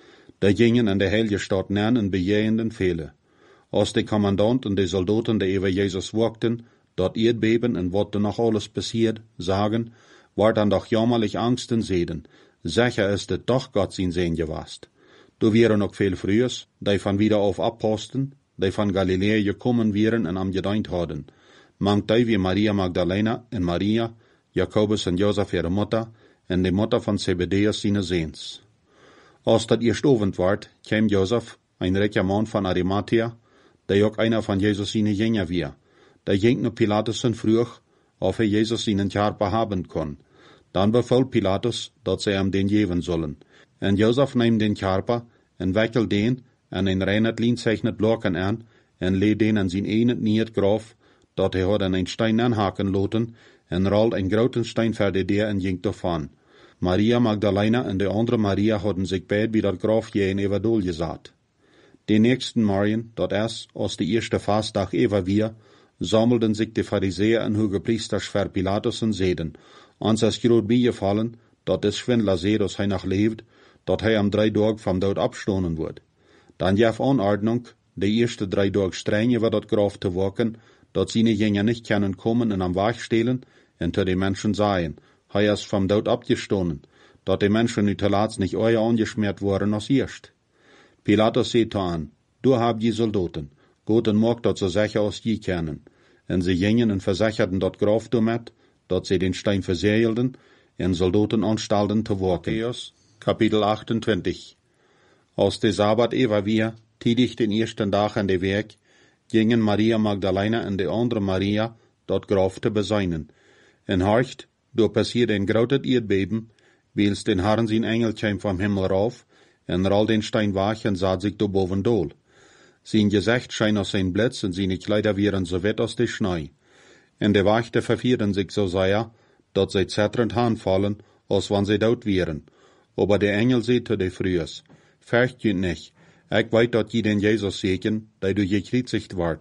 De gingen en de helje staat neer en bejegenden vele. Als de commandant en de soldaten die über Jesus wogten, dort Erdbeben en wat er noch alles passiert, sagen, war dann doch jammerlich Angsten sehen. Sicher ist es doch Gott sein Sehen gewast. Du wären noch viel frühers, die von wieder auf Aposteln, die von Galiläa gekommen wären en am gedeint hadden. Mangt die wie Maria Magdalena en Maria, Jakobus en Josef ihre Mutter, en de Mutter von Zebedeus seine Sehens. Als dat eerst ovend ward, kwam Josef, ein reicher Mann von Arimathea, der ook einer von Jesus seine Jünger war. Der ging nach Pilatus en vroeg, of er Jesus seinen Körper haben kon. Dann befahl Pilatus, dat sie ihm den geben sollen. En Josef nahm den Körper, en wickelt den, en een reinet lienzeichnet Blocken an, en leed den an zijn ene niert Graf, dat hij had an een Stein anhaken loten, en rollt een groten Stein verder der en ging davon. Maria Magdalena en de andere Maria hadden zich beid bij dat Graf jeen over dool gezet. Den nächsten Morgen, dat es, als de eerste Fastdag Eva wir, sammelten sich die Pharisäer en Hogepriesters ver Pilatus en zeden, ons is groot bijgevallen, dat de Schwindler zei dat hij nog leeft, dat hij am drei Tag vom Dood abstonen wordt. Dan gaf Anordnung, de eerste drei Tag streng über dat Graf te waken, dat seine Jünger nicht können kommen en am Wach stehlen, en te de Menschen sagen, hij is vom Dood abgestonen, dat de Menschen nu te laatst nicht euer angeschmiert worden als eerst. Pilatus zei aan, du hab je Soldaten, goed en mag dat ze sicher als je kennen. En ze gingen en versicherten dat Graf damit, dat ze den Stein verseelden en Soldaten anstalten te waken. Matthäus, Kapitel achtundzwanzig. Als de Sabbat Eva wir, tidig den ersten Tag an de Werk, gingen Maria Magdalena en de andere Maria dat Graf te beseinen. En horcht, do passiert een groot Erdbeben, wils den Herrn zijn Engel kwam vom Himmel rauf, en roll den Stein wach en zat sich do boven dool. Sein Gesicht scheint aus sein Blitz en seine Kleider wären so wet als de Schnee. En de Wachte vervieren sich so sehr, dat sie zitternd anfallen, als wann sie dort wären. Aber der Engel sagt zu de Frühers, fürcht je nicht, ich weiß, dat je den Jesus sehen, der du gekreuzigt ward.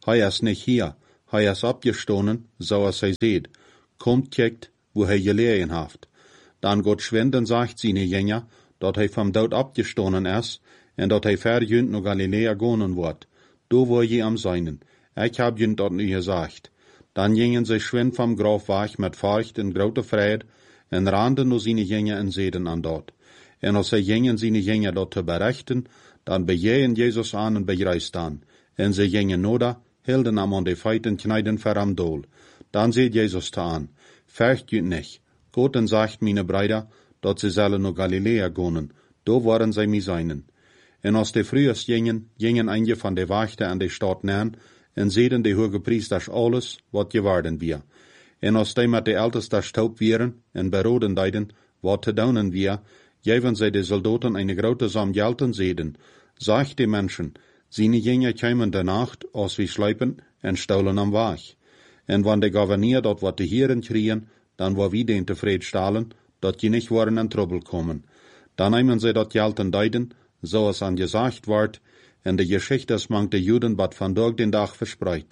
Hij is nicht hier, hij is abgestoßen, zoals hij seht. Kommt, kijkt, wo hij gelegen haft. Dan gaat schwind en sagt seine Jünger, dat hij vom dood abgestoßen is, en dat hij verjunt naar Galilea gonen wordt. Do wo je am seinen. Ich hab junt dat nu gesagt. Dan gingen sie schwind vom Graf weg mit Furcht en grote Freude, en randen nur seine Jünger en zeden an dort. En als sie gingen seine Jünger dort te berichten, dan bejehen Jesus an en begreist an. En sie gingen noda, hielden am an de feiten kneiden ver am Dol. Dan seht Jesus te an, fürcht junt nicht. Gott en sagt meine Brüder, dat sie sollen naar Galilea gonen, do waren sie mi seinen. En als de frühest gingen, gingen einige van de Wachte an de Stadt nähen, en zeden de hoge priesters alles, wat geworden wir. En als die met de ältesters taub wieren, en beroden deiden, wat te doen wir, geven zij de soldaten eine grote som gelten zeden. Sagt de Menschen, seine Jünger kämen de Nacht, als wir schleipen, en staulen am Weg. En wann de Gouverneur dort wat te hieren krien, dan war wie den tevreden stalen, dat je nicht waren in Trouble kommen. Dan nehmen sie dat gelten deiden, so es an gesagt ward, en de Geschichte is mank de Juden wat vandaag den Dag verspreit.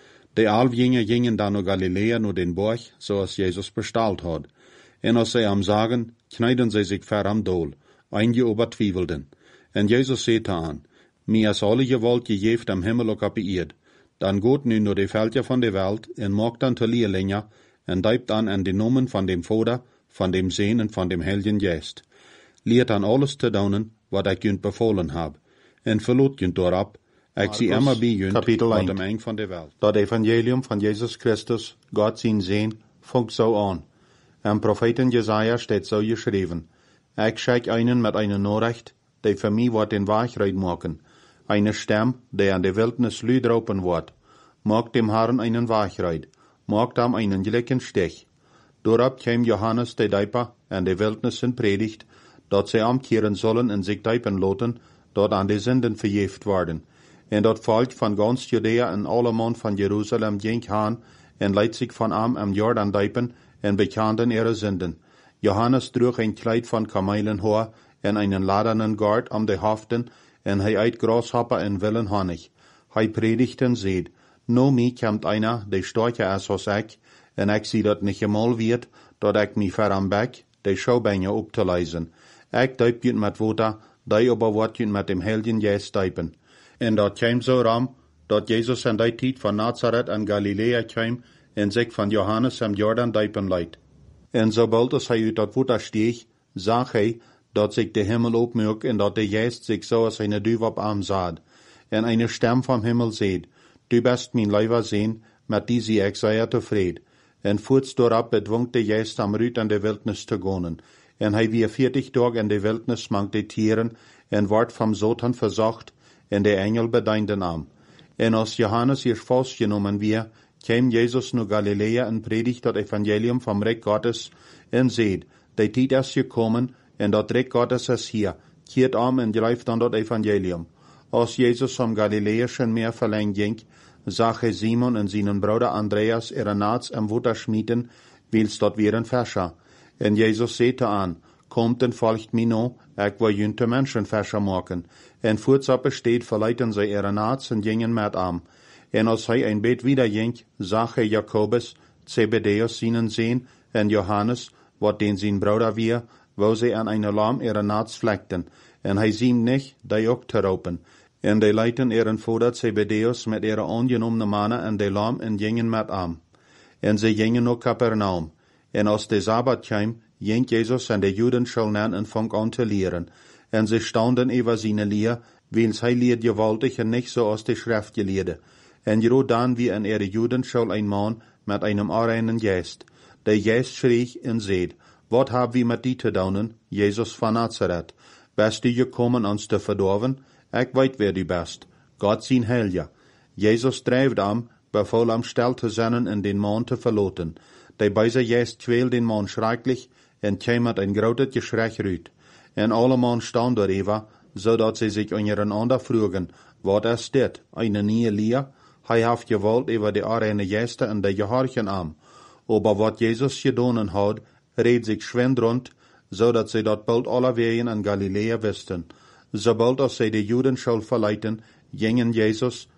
De Alfjünger gingen dan naar Galilea naar den Borg, zoals Jesus bestalt had. En als zij am sagen, kneiden zij zich ver am Dol, einige obertwievelden. En Jesus zette aan, mir is alle gewalt gegeven am Himmel ook op de eerd. Dan gaat nu naar de veldje van de Welt, en maakt dan te leerlinge, en deibt an en de nomen van dem Vader, van dem Seen en van dem Heiligen Geest. Leert an alles te doen, wat ik junt bevolen heb. En verloot junt daarop, ik zie immer bij junt, wat dem eng van de Welt. Dat evangelium van Jesus Christus, God zijn Seen, funkt zo aan. Am Propheten Jesaja steht so geschrieben, ik schick einen met eine Nachricht, die für mich wat den Weg machen. Eine Stem, die an de Wildnis lüdropen wordt. Maakt dem Herrn einen Weg maakt am einen gelijken Stich. Doorop kwam Johannes de Dijper en de Wildnis in predigt, dat zij omkeren zullen en zich dijpen loten, dat aan de zinden vergeeft worden. En dat volk van gans Judea en alle man van Jeruzalem ging haan, en leidt zich van am am Jordan dijpen, en bekenden ihre zinden. Johannes droeg een kleid van kamelenhoor, en einen ladenen Gord am de hoofden, en hij eit Grasshopper en willen Honig. Hij predigt en zeed, no mi komt einer, die storcher is als ik, en ik zie dat niet eenmaal wird, dat ik mi ver am bek, de schouwbijnen op te lezen. Ik duip je met water, die aber wordt je met dem Heiligen Geest duipen. En dat kwam zo ram, dat Jezus in die tijd van Nazareth en Galilea kwam, en zich van Johannes am Jordan duipen leidt. En sobald als hij uit dat water steeg, zag hij, dat zich de Himmel opmerkt en dat de Geest zich zoals een duif op arm zat. En eine Stem vom Himmel seht, du bist mein Leiber Sehn, mit die sie ich sei tevreden. En voorts doorop bedwongt de Geest am Rüt an de Wildnis te gonen. En hij wie vierzig Tag in de Wildnis mank de Tieren, en wordt vom Satan verzocht, en de Engel bedeinden am. En als Johannes hier vastgenomen wir, kwam Jesus naar Galilea en predigt dat Evangelium vom Reich Gottes, en seht, de tijd is gekommen, en dat Reich Gottes is hier, keert om en grijft dan dat Evangelium. Als Jezus vom Galiläischen Meer verlängert ging, zag hij Simon en zijn broeder Andreas ihre Naats am Water schmieden, wils dort wären Fäscher. En Jesus zette aan, kommt en folgt mir no, ik wil jünte Menschen Fäscher maken. En voorts op besteed verleiten zij ihre Naats en gingen met am. En als hij een beet wieder ging, zag hij Jakobus, Zebedeus seinen Seen, en Johannes, wat den zijn broeder weer, wo sie an eine Lamm ihre Naats vleckten. En hij zien nicht, die ook te ropen. En die leiten ihren Vater Zebedeus met ihre ongenommene mannen en de lam en gingen met am. En ze gingen naar Capernaum. En als de Sabbat kwam, ging Jezus en de Juden schulden en fang an te leren. En ze staunden over seine Leer, wils hij leert gewaltig en nicht so als de Schriftgeleerde. En jero dan wie in ihre Juden schul ein Mann met einem unreinen Geist. De Geist schrie en zeid, wat hab wie met die te doen, Jesus van Nazareth? Bist du gekommen ons te verdorven? Ik weet wer du bist. Gott zijn Helja. Jesus drijft am, beval am stil te zijn en den Mann te verloten. De beize Geest kweel den Mann schrecklich en kwam met een groot geschrei uit. En alle man staan door Eva, zodat ze zich ondereinander vroegen, wat is dit, eine nieuwe leer? Hij heeft gewalt over de arene Geeste en de gehorchen am. Aber wat Jesus gedaan had, reed zich schwind rond, zodat ze dat bald alle wegen in Galilea wisten. Sobald als zij de Juden schuld verleiten, gingen Jezus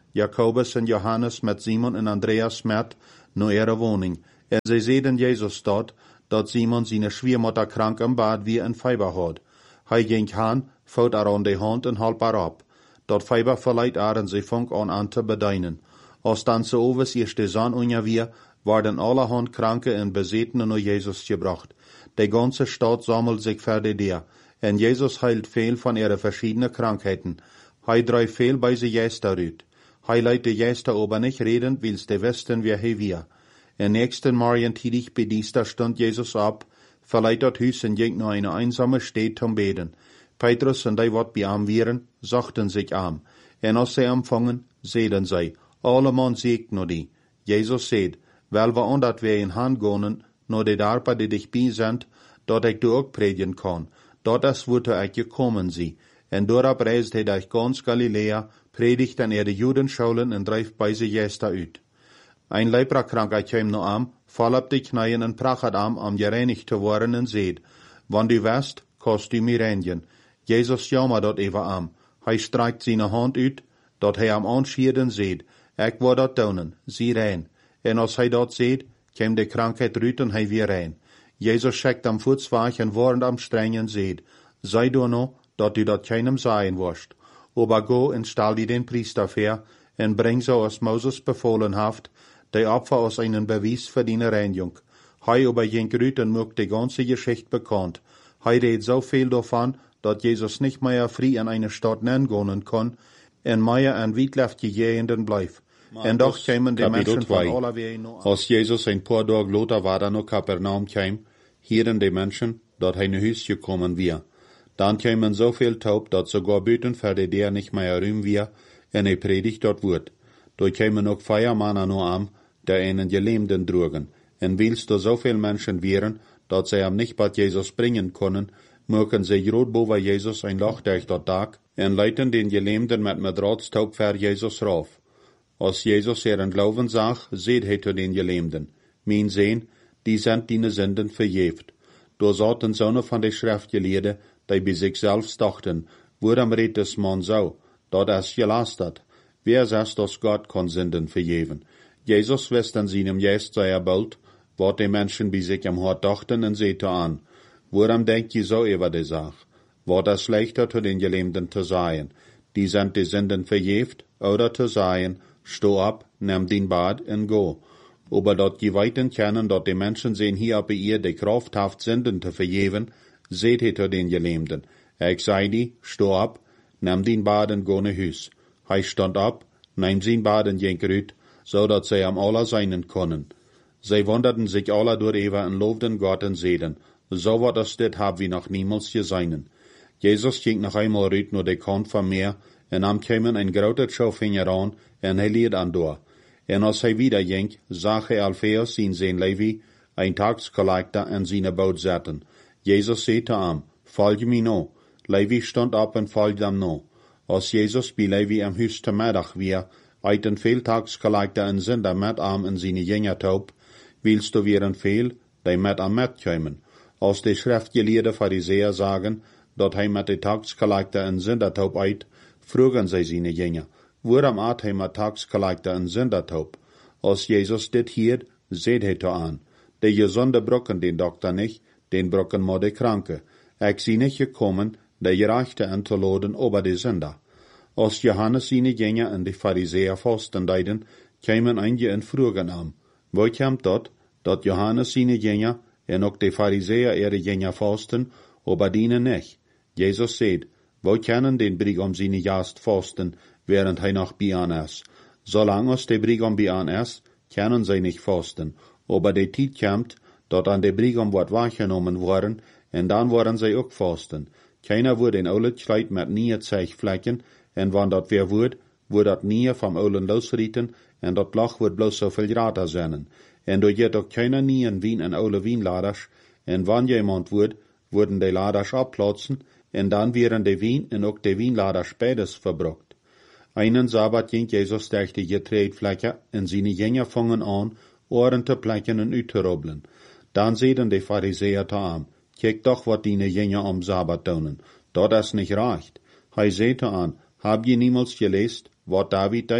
Jakobus en Johannes met Simon en Andreas met naar ihre woning. En zij zeiden Jezus dort, dat Simon zijn schwiermutter krank im bad wie een Fieber had. Hij ging han, fout er aan de hand en halp er op. Dat Fieber verleiht er en sie fang an an te bedeinen. Als dan ze overs eerste zon unja weer, werden allerhand Kranke en Bezetenen naar Jezus gebracht. De ganze Stadt sammelt sich für die der. En Jezus heilt veel van ihre verschiedene Krankheiten. Hij dreift veel bij ze Geister uit. Hij leidt de Geister aber nicht reden, wils de wisten wer hij wir. En nächsten Morgen tidig bei Dienstag stund Jesus ab, verleiht dat Hus en ging naar eine einsame Stadt zum Beten. Petrus en die wat bij am wieren, sagten sich am. En als zij empfangen, zeiden zij, alle man siegt nur die. Jesus seht, wel we omdat wij in hand gonen, nur de darpa die dich bij sind, dat ik du ook predigen kan. Dat is woete ik gekommen zie. En doorop reist hij durch ganz Galilea, predigt en er de Juden schaulen en drijft bij ze Geister uit. Ein Leprakranker kwam nu am, val op de knieën en prachet am, om gereinigd te worden en zeed, wann du west, kost du mir reinigen. Jesus jammer dat even am. Hij streikt zijn hand uit, dat hij am anschieden zeed, ik word dat doen, zie rein. En als hij dat zeed, kwam de krankheid uit en hij weer rein. Jezus schickt am voetzwaag en warend am strengen zeed, sei du no, dat du dat keinem sagen wirst. Aber go en stal die den Priester ver, en bring so als Moses befohlen haft, de Opfer aus einen Beweis für die Reinigung. Hij aber ging rüt en mögt die ganze Geschichte bekannt. Hij redt so viel davon, dat Jesus nicht mehr frei in eine Stadt nennen können kann, en mehr an Witleft Gegenden bleif. En doch kämen die Menschen von aller Wege noch an. Als Jesus ein paar Tage later war er nach Kapernaum kam, hieren die Menschen, dat hij naar huis gekommen wir. Dan kämen so viel taub, dat sogar Büten für die der nicht mehr rühm wir, en hij predigt dort wird. Da kämen auch Feiermannen nur am, der einen Gelähmten trugen. En wils da so viel Menschen wären, dat sie am nicht bad Jesus bringen können, mögen sie grot boven Jesus ein Loch durch dat Tag, en leiten den Gelähmten mit Madrahtstaub für Jesus rauf. Als Jesus ihren Glauben sah, seht hij zu den Gelähmten, mein Sehn, die sind deine Sünden verjeft. Da saßen Söhne von der Schriftgelehrten, die bei sich selbst dachten, worum redet das Mann so, dat es gelastert. Wer sagt, dass Gott kann Sünden verjeven? Jesus wist in seinem Geist sehr bald, wat die Menschen bei sich am Hort dachten, und sehte an, worum denkt ihr so über die Sache? War das schlechter zu den Gelähmten zu sagen, die sind die Sünden verjeft, oder zu sagen, steh ab, nimm den Bad und go. Aber dort die Weiten kennen, dort die Menschen sehen hier bei ihr die Kraft haft Sünden zu verjeven, seht ihr zu den Gelähmten. Ich sei die, steh ab, nimm den Bad und go nach Hus. Hij stand ab, nahm sein Bad und ging rüt, so dat sie am aller seinen können. Sie wunderten sich alle durch Eva und lobten Gott und seden, so wat das dit hab wie noch niemals gesehen. Jesus ging noch einmal rüt nur de Kant vom Meer, en am kämen ein groter Schaufinger an, en hij lied an door. En als hij wieder ging, zag hij Alpheus zien zijn Levi, ein Taxkollektor en seine Boot zetten. Jesus sagte am, folge mir no. Levi stond op en volgde hem no. Als Jezus bij Levi am Huis te middag weer, eiten veel Taxkollektor en Sünder met am en seine Jünger taub, willst du wären veel, die met am met kommen. Als die Schriftgelehrten Pharisäer sagen, dat hij met de Taxkollektor en Sünder taub eit, frugen sie seine Jünger, worum at hij met Taxkollektor en Sünder taub? Als Jezus dit hiert, seht hij to an. De gezonde brokken den Doktor nicht, den brokken maar de Kranke. Ik zie nicht gekommen, de Gerechte an te laden over de Sünder. Als Johannes seine Jünger en de Pharisäer fasten deiden, kämen einige en frugen am. Wo kommt dat, dat Johannes seine Jünger en ook de Pharisäer ihre Jünger fasten, aber dienen nicht? Jesus sagt, wo können den Brigam seine Jast fasten, während hij noch bei an ist? Solange als de Brigam bei an ist, können sie nicht fasten, aber de Zeit kommt, dat an de Brigam wird wahrgenommen worden, en dan worden sie auch fasten. Keiner wordt in oude Kleid met nieuwe Zeichflecken, en wann dat weer wordt, wordt dat nieuwe vom oulen losrieten, en dat lach wordt bloos zoveel rater zijn. En door je ook keiner nieuwen wien en oude wienladers, en wann jemand wordt, worden de laders abplatzen, en dan wären de wien en ook de wienladers beides verbrucht. Einen Sabbat ging Jesus durch die Getreidfläche, en seine Jünger fangen an, Ohren te plekken en uit te robbelen. Dan zeiden de Pharisäer te aan, kijk doch wat die Jünger am Sabbat doen, dat is nicht recht. Hij zei te aan, hab je niemals geleest, wat David deed,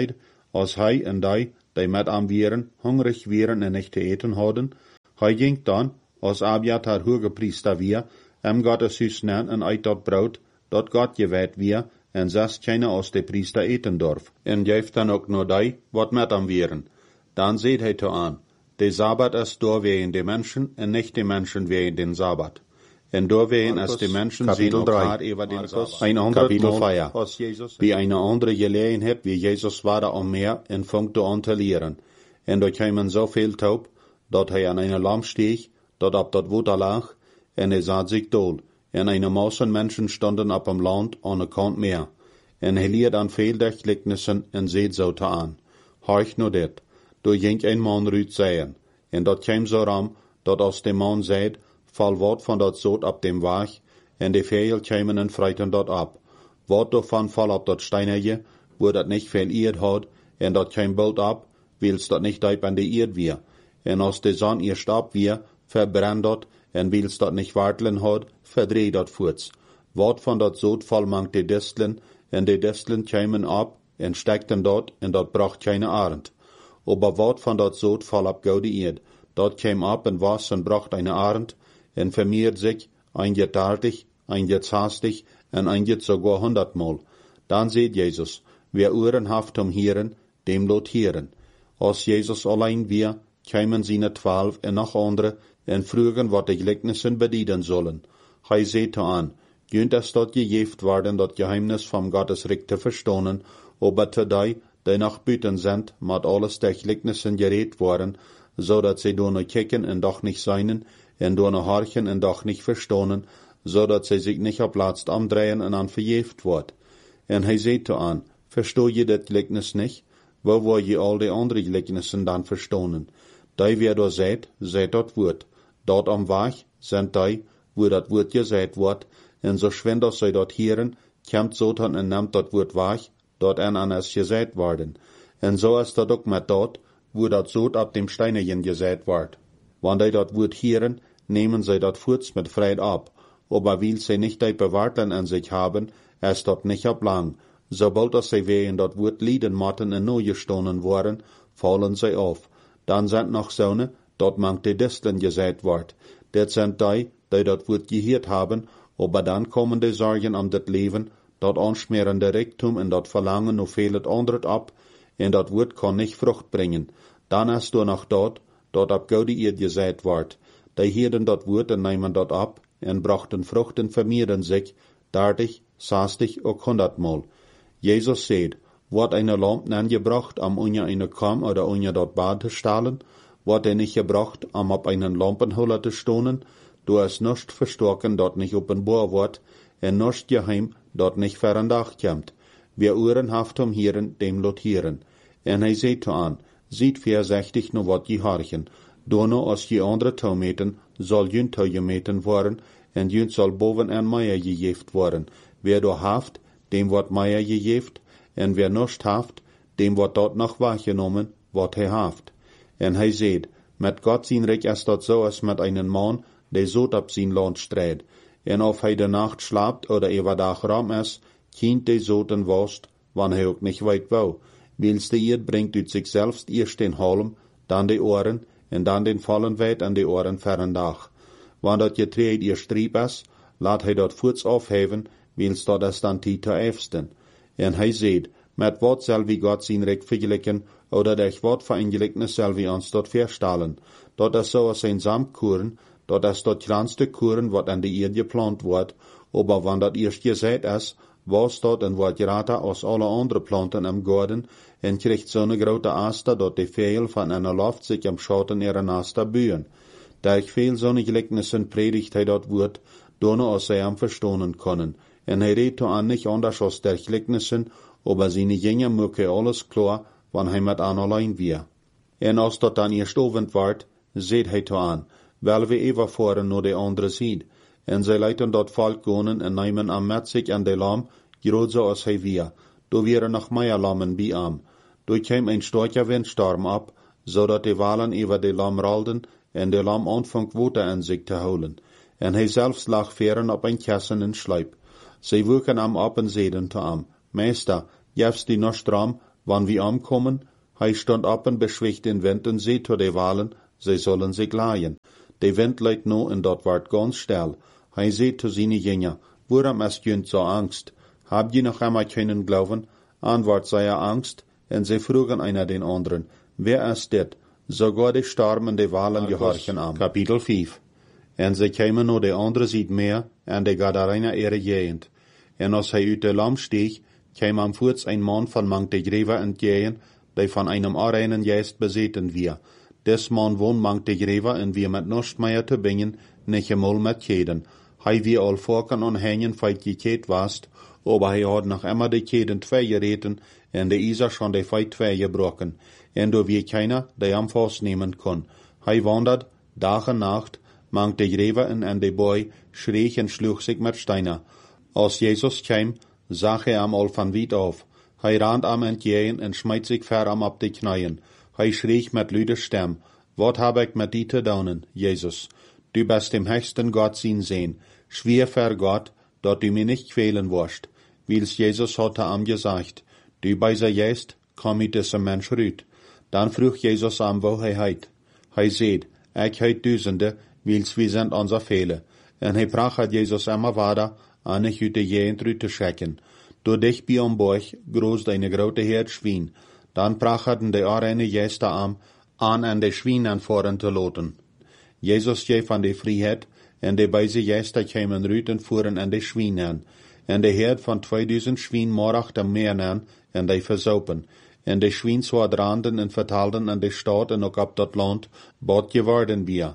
als hij en die, die met am wieren, hungrig wieren en nicht te eten hadden, hij ging dan, als Abiathar hoge priester weer, em Gottes huis nen en uit dat brood, dat God gewijd weer, en zes keine als de priester eten dorf. En geeft dan ook nog die, wat met am wieren. Dan seht hij toe aan, de Sabbat is door wegen de mensen, en nicht de mensen wegen den Sabbat. En door wegen is de mensen zien elkaar even den Sabbat. Een ander Mal, wie eine andere Gelegenheit, wie Jesus war da om meer, en funkt aan te leren. En door kwamen zoveel taub, dat hij aan een lam steeg, dat op dat water lag, en hij zat zich dood. En eine Mausen Menschen stonden op hem land aan de kant meer. En hij leert aan veel dergelijknissen en zeet zo te aan. Horch nu dit, door ging een man ruut zeien. En dat kwam zo ram, dat als de man zeid, val wat van dat zoot op dem waag, en de vegel kwamen en freiten dat op. Wat daarvan val op dat steinetje, wo dat niet veel eerd had, en dat kwam bald op, wils dat niet diep aan de eerd weer. En als de zon ihr stap weer, verbrennt dat, en wils dat niet wartelen had, verdreht dat voorts. Wat van dat zoot val mangt de distelen, en de distelen kwamen op, en stekten dat, en dat bracht keine arend. Aber wat van dat zoot val op goude eerd, dat kwam op en was en bracht eine arend, en vermeert zich, ein get tartig, ein get haastig, en ein get sogar hundertmal. Dan seht Jesus, wer Ohren haft um Hieren, dem lot Hieren. Als Jesus allein wir, kwamen seine twaalf en noch andere, en frugen wat de gelijknissen bedienen sollen. Hij seht aan, junt es dat gejeft worden, dat geheimnis van Gottes Reich te verstonen, aber te die, die nach buiten sind, mat alles de gelijknissen gereed worden, zodat zij door ne kicken en doch nicht seinen, en door ne horchen en doch nicht verstonen, zodat zij zich nicht op laatst omdrehen en aan verjeft wordt. En hij seht aan, verstoor je dit gelijknis nicht? Wo wil je al de andere gelijknissen dan verstonen? Die wer door seid, seid dat woord. Dort am Waag sind die, wo dat woord gezegd wordt, en zo schwend als zij dat hieren, komt Satan en neemt dat woord waag, dort en an es gezegd worden. En zo is dat ook met dat, wo dat zoot op dem steinegen gezegd wordt. Wanneer dat woord hieren, nemen zij dat voorts met vrede op, aber weil zij nicht die bewaarten in zich haben, is dat nicht op lang. Sobald als zij wegen dat woord lieden matten en nooie stonen worden, vallen zij af. Dan zijn nog zonen, dat mangt de distelen gezegd wordt. Dit zijn die, die dat woord gehoord hebben, aber dan komen de zorgen om dit leven, dat aansmerende rijkdom en dat verlangen nog veel het andere op, en dat woord kan niet vrucht brengen. Dan is er nog dat, dat op goede eerd gezegd wordt. Die hielden dat woord en nemen dat op, en brachten vrucht en vermeerden zich, dertig, zestig, ook honderdmal. Jesus zegt, wordt eine lamp nan gebracht, om unje eine kam oder unje dat bad te stalen, wordt er nicht gebracht, om op einen lampenhuller te stonen, du es nicht verstoken, dat nicht openbaar wordt, en nicht geheim, dat nicht verandag komt. Wer Ohren haft um Hieren, dem lot hieren. En hij zei toe aan, ziet voorzichtig no wat je harchen, dono als je andere toe meten, zal jun toe gemeten worden, en jun zal boven en meier gejeft worden. Wer do haft, dem wordt meier gejeft, en wer nicht haft, dem wordt dat nog wahrgenommen, wat hij haft. En hij zei, met God zijn Reich is dat zo als met einen man, der zoot op zijn land strijdt. En of hij de nacht slaapt oder overdag ram is, kind de zoten wast, wann hij ook niet weit wou. Wils de eerd brengt uit zichzelf eerst den halm, dan de oren, en dan den vallen wijd aan de oren verandag. Wanneer dat getreed ihr striep is, laat hij dat voorts afheven, wils dat is dan die te eefsten. En hij zegt, met wat zal wie God zijn Recht vergelijken, oder durch wat voor een gelijkenis zal wie ons dat verstellen. Dat is zoals een zamkoren, dat is dat kleinste koren wat aan de eerd geplant wordt, aber wanneer dat eerst gezet is, was dat en wordt grater als alle andere planten im Garten, en krijgt zo'n grote aster dat de veel van een loft zich am Schatten ihrer aster bühen. Durch veel zo'n gelijkenissen predigt hij dat woord, donne als zij am verstonen können. En hij redt aan nicht anders als der gelijkenissen, aber seine Jünger möge alles klar, wann hij met aan allein wir. En als dat dan eerst ovend wordt, seht hij to aan, wel we even voren nur de andere ziet. En zij leiten dat volk gonen en nemen am met zich aan de lam, groot zoals hij wir. Do wären noch mehr lammen bij am. Do kwam een starker windstorm op, zodat de walen over de lam rolden, en de lam aanvangt water in zich te houden. En hij zelfs lag veren op een kessen en slijp. Zij woeken am op en zeiden te am, Meester, jefst die nog stram, Wann wir ankommen, hij stond op en beschwicht den Wind en zei tot de walen, zij zullen zich laaien. De Wind leidt nu en dat wordt ganz stil. Hij zei tot zijn jünger, waarom ist jünt so Angst? Habt je noch einmal können glauben? Antwort sei er Angst, en sie frugen einer den anderen, wer ist dit? Sogar de Storm en de walen gehorchen am. Kapitel vijf. En ze kwamen nu de andere ziet meer, en de Gadarener ihre Gegend. En als hij uit de lam steeg, kwam am voorts een man van mang de Gräber entgegen, die van einem arreinen Geist bezeten wir. Des man woon mang de Gräber en wir met nichts mehr te bingen, nicht einmal met Keden. Hij wie al vorken en hängen feit gekleed wast, aber hij had nog immer de Keden twee gereten, en de Isa schon de feit twee gebrochen, en do wie keiner, die am vastnemen kon. Hij wandert, dag en nacht, mang de Gräber en en de boy, schreeg en sloeg zich met steiner. Als Jezus kwam, zag hij am al van wied auf. Hij rand am entgegen en smijt zich ver am op de knieën. Hij schreeg met luide stem, wat heb ik met die te doen, Jezus? Du bist dem höchsten Gott sin sehen. Schwer ver Gott, dat du mir nicht quälen wirst. Wils Jesus hatte am gesagt, du beiser jest, komm mit diesem Mensch rüt. Dann frug Jesus am, wo hij heit. Hij seht, ik heit Duizende, wils wir sind unser Fehler. En hij bracht Jesus immer weiter, an ich uit de Gegend rüt te schicken. Door dich bij am Borg, groß deine grote Herd Schwein. Dann brachten de arene Gäste am, an en de Schweinen voren te loten. Jesus gaf van de vrijheid, en de beide Gäste kwamen rüt en voeren en de Schweinen. En de Herd van tweeduizend Schwein morachte meer aan, en de versaupen. En de Schwein zwaardranden en vertaalden en de stad en ook op dat land, bot geworden wir.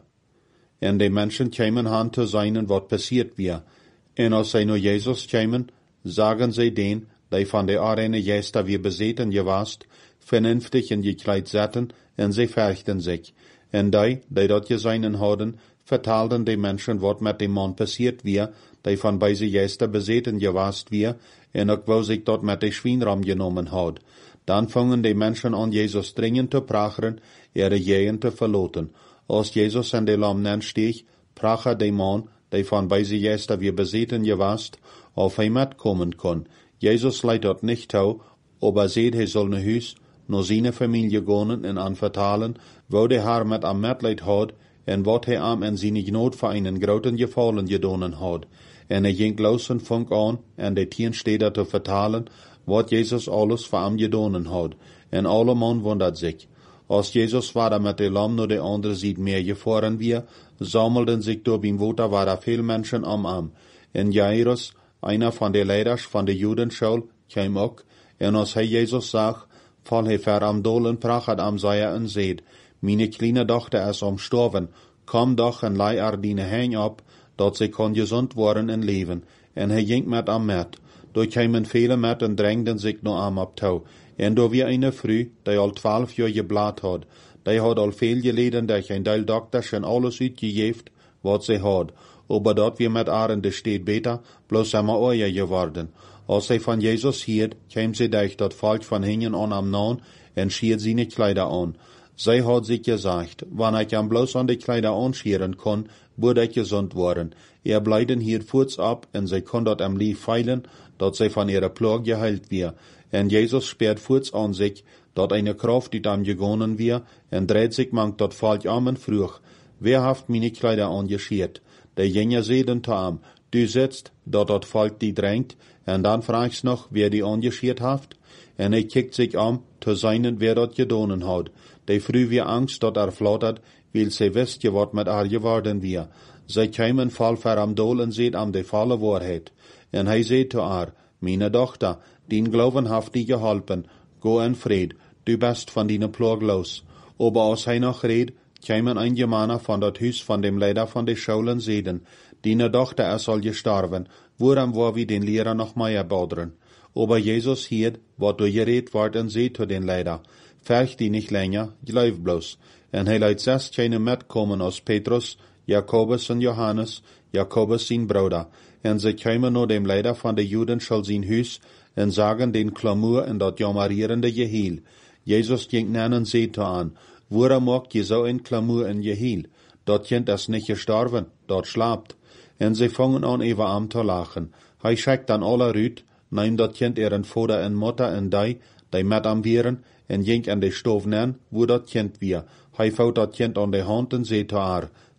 En de mensen kwamen aan te zijn wat passiert wir. En als zij nu Jesus kwamen, sagen sie den, die van de arene Gäste wir bezeten gewast, vernünftig en gekleid zaten, en sie verchten sich. En die, die dat geseinen hadden, vertaalden de mensen wat met dem man passiert wir, die van beide Gäste bezeten gewast wir, en ook wo sich dat met de Schweinram genomen had. Dan vangen de mensen an Jesus dringend te pracheren, ihre Gegend te verloten. Als Jesus en de lam nen steeg, prache de man, die van beide Gäste wir bezeten gewast, auf hij metkommen kon. Jesus leidt dat nicht toe, aber seht hij soll ne huis, no seine Familie gonen en anvertalen, wo de haar met am metleid had, en wat hij am en seine Gnot voor einen groten gefallen gedonen had. En hij ging los en funk aan, en de tien steder te vertalen, wat Jesus alles voor am gedonen had. En alle man wundert sich. Als Jesus war met de lam no de andere ziet meer gefahren wir, sammelten sich door beim Water waren veel mensen am am. En Jairus, einer von de leiders van de Judenschule, kwam ook, en als hij Jezus zag, val hij ver am dolen prachat am Seier en zeed, meine kleine Dochter is omstorven, kom doch en lei er dine heng op, dat ze kon gezond worden en leven. En hij ging met am met. Door kwamen vele met en drängden zich no am op touw. En door wie eine Früh, die al twaalf jaar geblaad had, die had al veel geleden, dat geen deel dokters en alles uitgegeven, wat ze had. Aber dat wir met haar in de steed beter, bloos immer oier geworden. Als zij van Jesus hield, kwam ze durch dat volk van hingen an am Nahen en schiert seine Kleider an. Zij had zich gesagt, wann ich am bloos an de Kleider anschieren kon, würde ich gesund worden. Er bleiden hier voets ab, en zij kon dat am lief feilen, dat zij van ihrer Plage geheilt wir. En Jesus sperrt voets an sich, dat eine Kraft die am gegonnen wir, en dreht sich mangt dat volk am en vroeg, wer haft meine Kleider angeschiert? Der Jünger sehen tam, du sitzt, dat dat Volk die drängt, en dan fragst noch, wer die angeschiert haft? En hij kijkt sich an, te seinen, wer dat gedonen had. De früh wie Angst, dat er flattert, wil ze wist je wat met haar geworden wir. Zij kwamen val ver am dol en seht am de volle Wahrheit. En hij zei te haar, meine Tochter, dien Glauben haft die geholpen, go en Fried, du bist van dine Plag los. Aber als hij noch red, kwamen ein Germaner von dat Huis van dem Leider van de Schulen zeden, dine Tochter er soll gestorben, woran war wie den Lehrer noch mehr bodren. Aber Jesus hielt, wat du gered ward en seht zu den Leider, ferch die nicht länger, glaub bloß. En hij leidt zes keine metkommen als Petrus, Jakobus en Johannes, Jakobus sein Bruder, en ze kwamen no dem Leider van de Juden schul zijn Huis, en sagen den Klamur en dat jammerierende Gehiel. Jesus ging nennen seht an, woran mag je so ein Klamur in Gehiel? Dat kind is nicht gestorben, dat schlapt. En ze vangen an even am te lachen. Hij schickt dan alle rüt, neem dat kind ihren Vater en Mutter en die, Die met am vieren en jink aan de stoof nen, wo dat kind weer. Hij vouwt dat kind aan de hand en zei te haar,